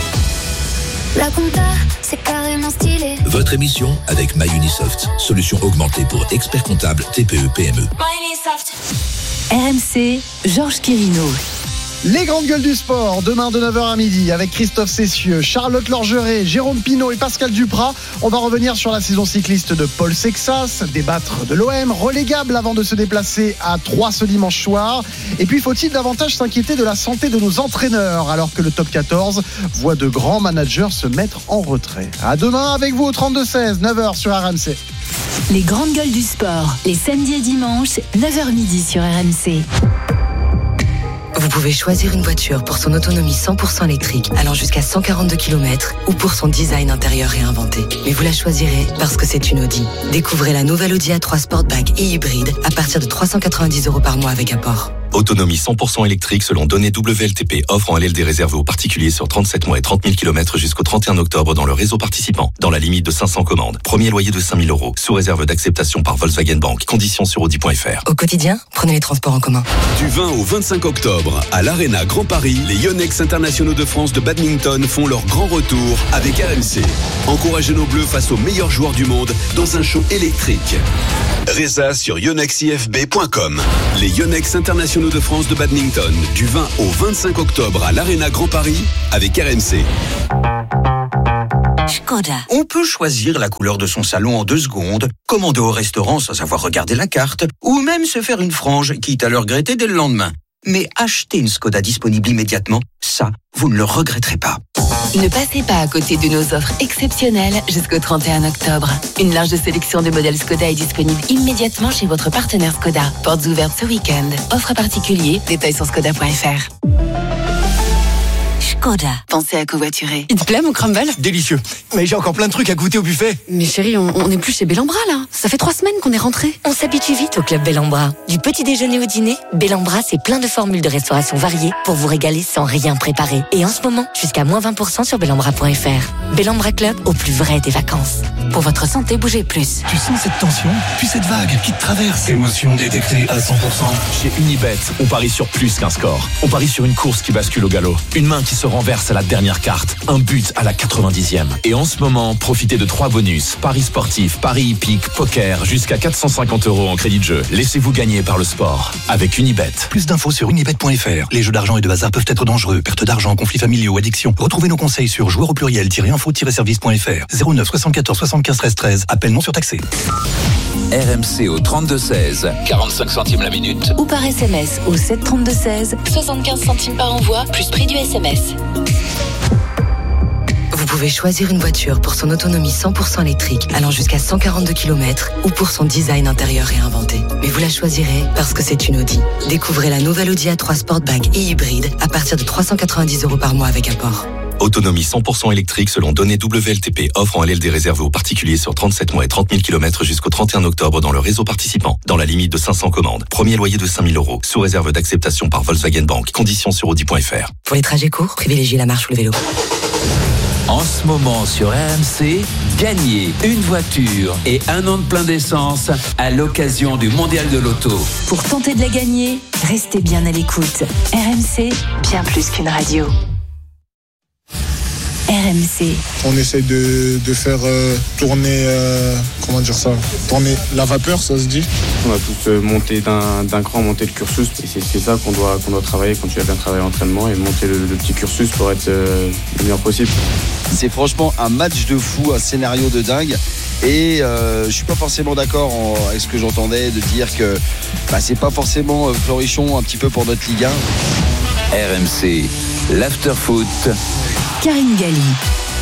La compta, c'est carrément stylé. Votre émission avec MyUnisoft, solution augmentée pour experts comptables T P E P M E. MyUnisoft. R M C, Georges Quirino. Les grandes gueules du sport, demain de neuf heures à midi avec Christophe Cessieux, Charlotte Lorgeret, Jérôme Pinault et Pascal Duprat. On va revenir sur la saison cycliste de Paul Sexas, débattre de l'O M, relégable avant de se déplacer à Troyes ce dimanche soir. Et puis faut-il davantage s'inquiéter de la santé de nos entraîneurs alors que le top quatorze voit de grands managers se mettre en retrait. À demain avec vous au trente-deux seize, neuf heures sur R M C. Les grandes gueules du sport, les samedis et dimanches, neuf heures midi sur R M C. Vous pouvez choisir une voiture pour son autonomie cent pour cent électrique allant jusqu'à cent quarante-deux kilomètres ou pour son design intérieur réinventé. Mais vous la choisirez parce que c'est une Audi. Découvrez la nouvelle Audi A trois Sportback et hybride à partir de trois cent quatre-vingt-dix euros par mois avec apport. Autonomie cent pour cent électrique selon données W L T P. Offre en L L D réservée aux particuliers sur trente-sept mois et trente mille kilomètres jusqu'au trente et un octobre dans le réseau participant. Dans la limite de cinq cents commandes. Premier loyer de cinq mille euros. Sous réserve d'acceptation par Volkswagen Bank. Conditions sur audi point f r. Au quotidien, prenez les transports en commun. Du vingt au vingt-cinq octobre, à l'Arena Grand Paris, les Yonex internationaux de France de badminton font leur grand retour avec R M C. Encouragez nos bleus face aux meilleurs joueurs du monde dans un show électrique. Résa sur yonex i f b point com. Les Yonex internationaux de France de badminton, du vingt au vingt-cinq octobre à l'Arena Grand Paris avec R M C. Škoda. On peut choisir la couleur de son salon en deux secondes, commander au restaurant sans avoir regardé la carte, ou même se faire une frange, quitte à le regretter dès le lendemain. Mais acheter une Škoda disponible immédiatement, ça, vous ne le regretterez pas. Ne passez pas à côté de nos offres exceptionnelles jusqu'au trente et un octobre. Une large sélection de modèles Škoda est disponible immédiatement chez votre partenaire Škoda. Portes ouvertes ce week-end. Offre à particulier, détails sur škoda point f r. Škoda. Pensez à covoiturer. Il te plaît mon crumble? Délicieux. Mais j'ai encore plein de trucs à goûter au buffet. Mais chérie, on n'est plus chez Bellambra là. Ça fait trois semaines qu'on est rentrés. On s'habitue vite au club Bellambra. Du petit déjeuner au dîner, Bellambra c'est plein de formules de restauration variées pour vous régaler sans rien préparer. Et en ce moment, jusqu'à moins vingt pour cent sur bellambra point f r. Bellambra Club, au plus vrai des vacances. Pour votre santé, bougez plus. Tu sens cette tension, puis cette vague qui te traverse. Émotion détectée à cent pour cent. Chez Unibet, on parie sur plus qu'un score. On parie sur une course qui bascule au galop. Une main qui se renverse à la dernière carte. Un but à la quatre-vingt-dixième. Et en ce moment, profitez de trois bonus. Paris sportif, paris hippique, poker, jusqu'à quatre cent cinquante euros en crédit de jeu. Laissez-vous gagner par le sport. Avec Unibet. Plus d'infos sur unibet point f r. Les jeux d'argent et de hasard peuvent être dangereux. Perte d'argent, conflits familiaux, addiction. Retrouvez nos conseils sur joueurs au pluriel-info-service point f r. zéro neuf soixante-quatorze soixante-quinze treize treize. Appel non surtaxé. R M C au trente-deux seize, quarante-cinq centimes la minute. Ou par S M S au sept trente-deux seize, soixante-quinze centimes par envoi, plus prix du S M S. Vous pouvez choisir une voiture pour son autonomie cent pour cent électrique allant jusqu'à cent quarante-deux kilomètres ou pour son design intérieur réinventé. Mais vous la choisirez parce que c'est une Audi. Découvrez la nouvelle Audi A trois Sportback et hybride à partir de trois cent quatre-vingt-dix euros par mois avec apport. Autonomie cent pour cent électrique selon données W L T P. Offre en L L D réservée aux particuliers sur trente-sept mois et trente mille kilomètres jusqu'au trente et un octobre dans le réseau participant. Dans la limite de cinq cents commandes. Premier loyer de cinq mille euros. Sous réserve d'acceptation par Volkswagen Bank. Conditions sur audi point f r. Pour les trajets courts, privilégiez la marche ou le vélo. En ce moment sur R M C, gagnez une voiture et un an de plein d'essence à l'occasion du Mondial de l'Auto. Pour tenter de la gagner, restez bien à l'écoute. R M C, bien plus qu'une radio. R M C. On essaye de, de faire euh, tourner, euh, comment dire ça, tourner la vapeur, ça se dit. On a tous euh, monté d'un, d'un cran, monté le cursus. Et c'est, c'est ça qu'on doit, qu'on doit travailler, continuer à bien travailler l'entraînement et monter le, le petit cursus pour être euh, le meilleur possible. C'est franchement un match de fou, un scénario de dingue. Et euh, je suis pas forcément d'accord en, avec ce que j'entendais de dire que bah, c'est pas forcément euh, florichon un petit peu pour notre Ligue un. R M C, l'after-foot. Karine Galli.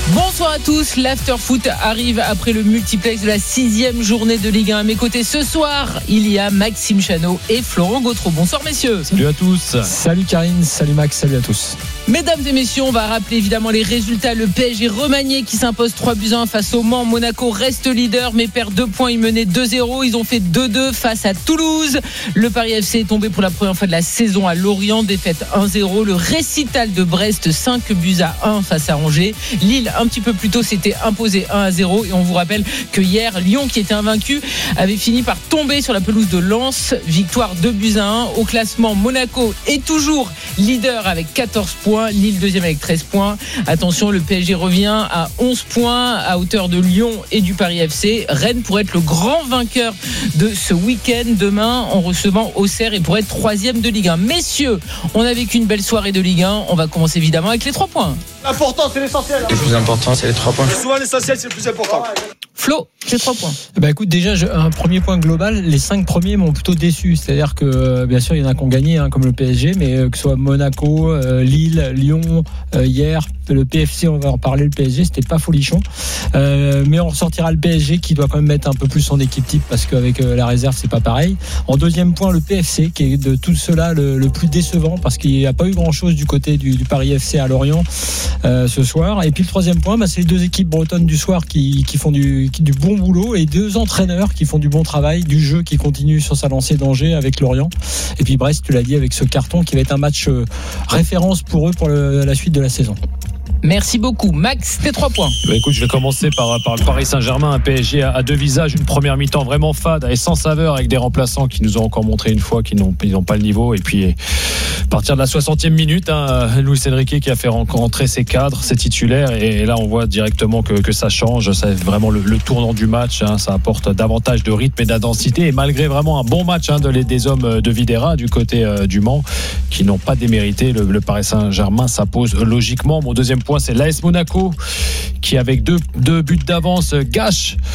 Bonsoir à tous, l'Afterfoot arrive après le multiplex de la sixième journée de Ligue un. À mes côtés ce soir, il y a Maxime Chanot et Florent Gautreau. Bonsoir messieurs. Salut à tous. Salut Karine, salut Max, salut à tous. Mesdames et messieurs, on va rappeler évidemment les résultats. Le P S G remanié qui s'impose trois buts à un face au Mans. Monaco reste leader mais perd deux points. Ils menaient deux zéro. Ils ont fait deux deux face à Toulouse. Le Paris F C est tombé pour la première fois de la saison à Lorient. Défaite un zéro. Le récital de Brest, cinq buts à un face à Angers. Lille, un petit peu plus tôt, s'était imposé un à zéro. Et on vous rappelle que hier, Lyon, qui était invaincu, avait fini par tomber sur la pelouse de Lens. Victoire deux buts à un. Au classement, Monaco est toujours leader avec quatorze points. Lille deuxième avec treize points. Attention, le P S G revient à onze points à hauteur de Lyon et du Paris F C. Rennes pourrait être le grand vainqueur de ce week-end demain en recevant Auxerre et pourrait être troisième de Ligue un. Messieurs, on a vécu une belle soirée de Ligue un. On va commencer évidemment avec les trois points. L'important, c'est l'essentiel. Le plus important, c'est les trois points. Souvent, l'essentiel, c'est le plus important. Flo, les trois points. Bah écoute, déjà un premier point global, les cinq premiers m'ont plutôt déçu. C'est-à-dire que bien sûr il y en a qui ont gagné, hein, comme le P S G, mais que ce soit Monaco, euh, Lille, Lyon, euh, hier, le P F C, on va en parler. Le P S G, c'était pas folichon, euh, mais on ressortira le P S G qui doit quand même mettre un peu plus son équipe type parce qu'avec euh, la réserve c'est pas pareil. En deuxième point, le P F C qui est de tout cela le, le plus décevant parce qu'il n'y a pas eu grand-chose du côté du, du Paris F C à Lorient euh, ce soir. Et puis le troisième point, bah, c'est les deux équipes bretonnes du soir qui, qui font du, qui, du bon boulot et deux entraîneurs qui font du bon travail, du jeu qui continue sur sa lancée d'Angers avec Lorient. Et puis Brest, tu l'as dit, avec ce carton qui va être un match euh, référence pour eux pour le, la suite de la saison. Merci beaucoup. Max, tes trois points. Bah écoute, je vais commencer par, par le Paris Saint-Germain, un P S G à, à deux visages, une première mi-temps vraiment fade et sans saveur avec des remplaçants qui nous ont encore montré une fois qu'ils n'ont, ils n'ont pas le niveau. Et puis, à partir de la soixantième minute, hein, Luis Enrique qui a fait rentrer ses cadres, ses titulaires. Et là, on voit directement que, que ça change. C'est vraiment le, le tournant du match. Hein, ça apporte davantage de rythme et d'intensité. Et malgré vraiment un bon match hein, de, des hommes de Videra du côté euh, du Mans, qui n'ont pas démérité, le, le Paris Saint-Germain s'impose logiquement. Mon deuxième point, c'est l'A S Monaco qui avec deux, deux buts d'avance gâche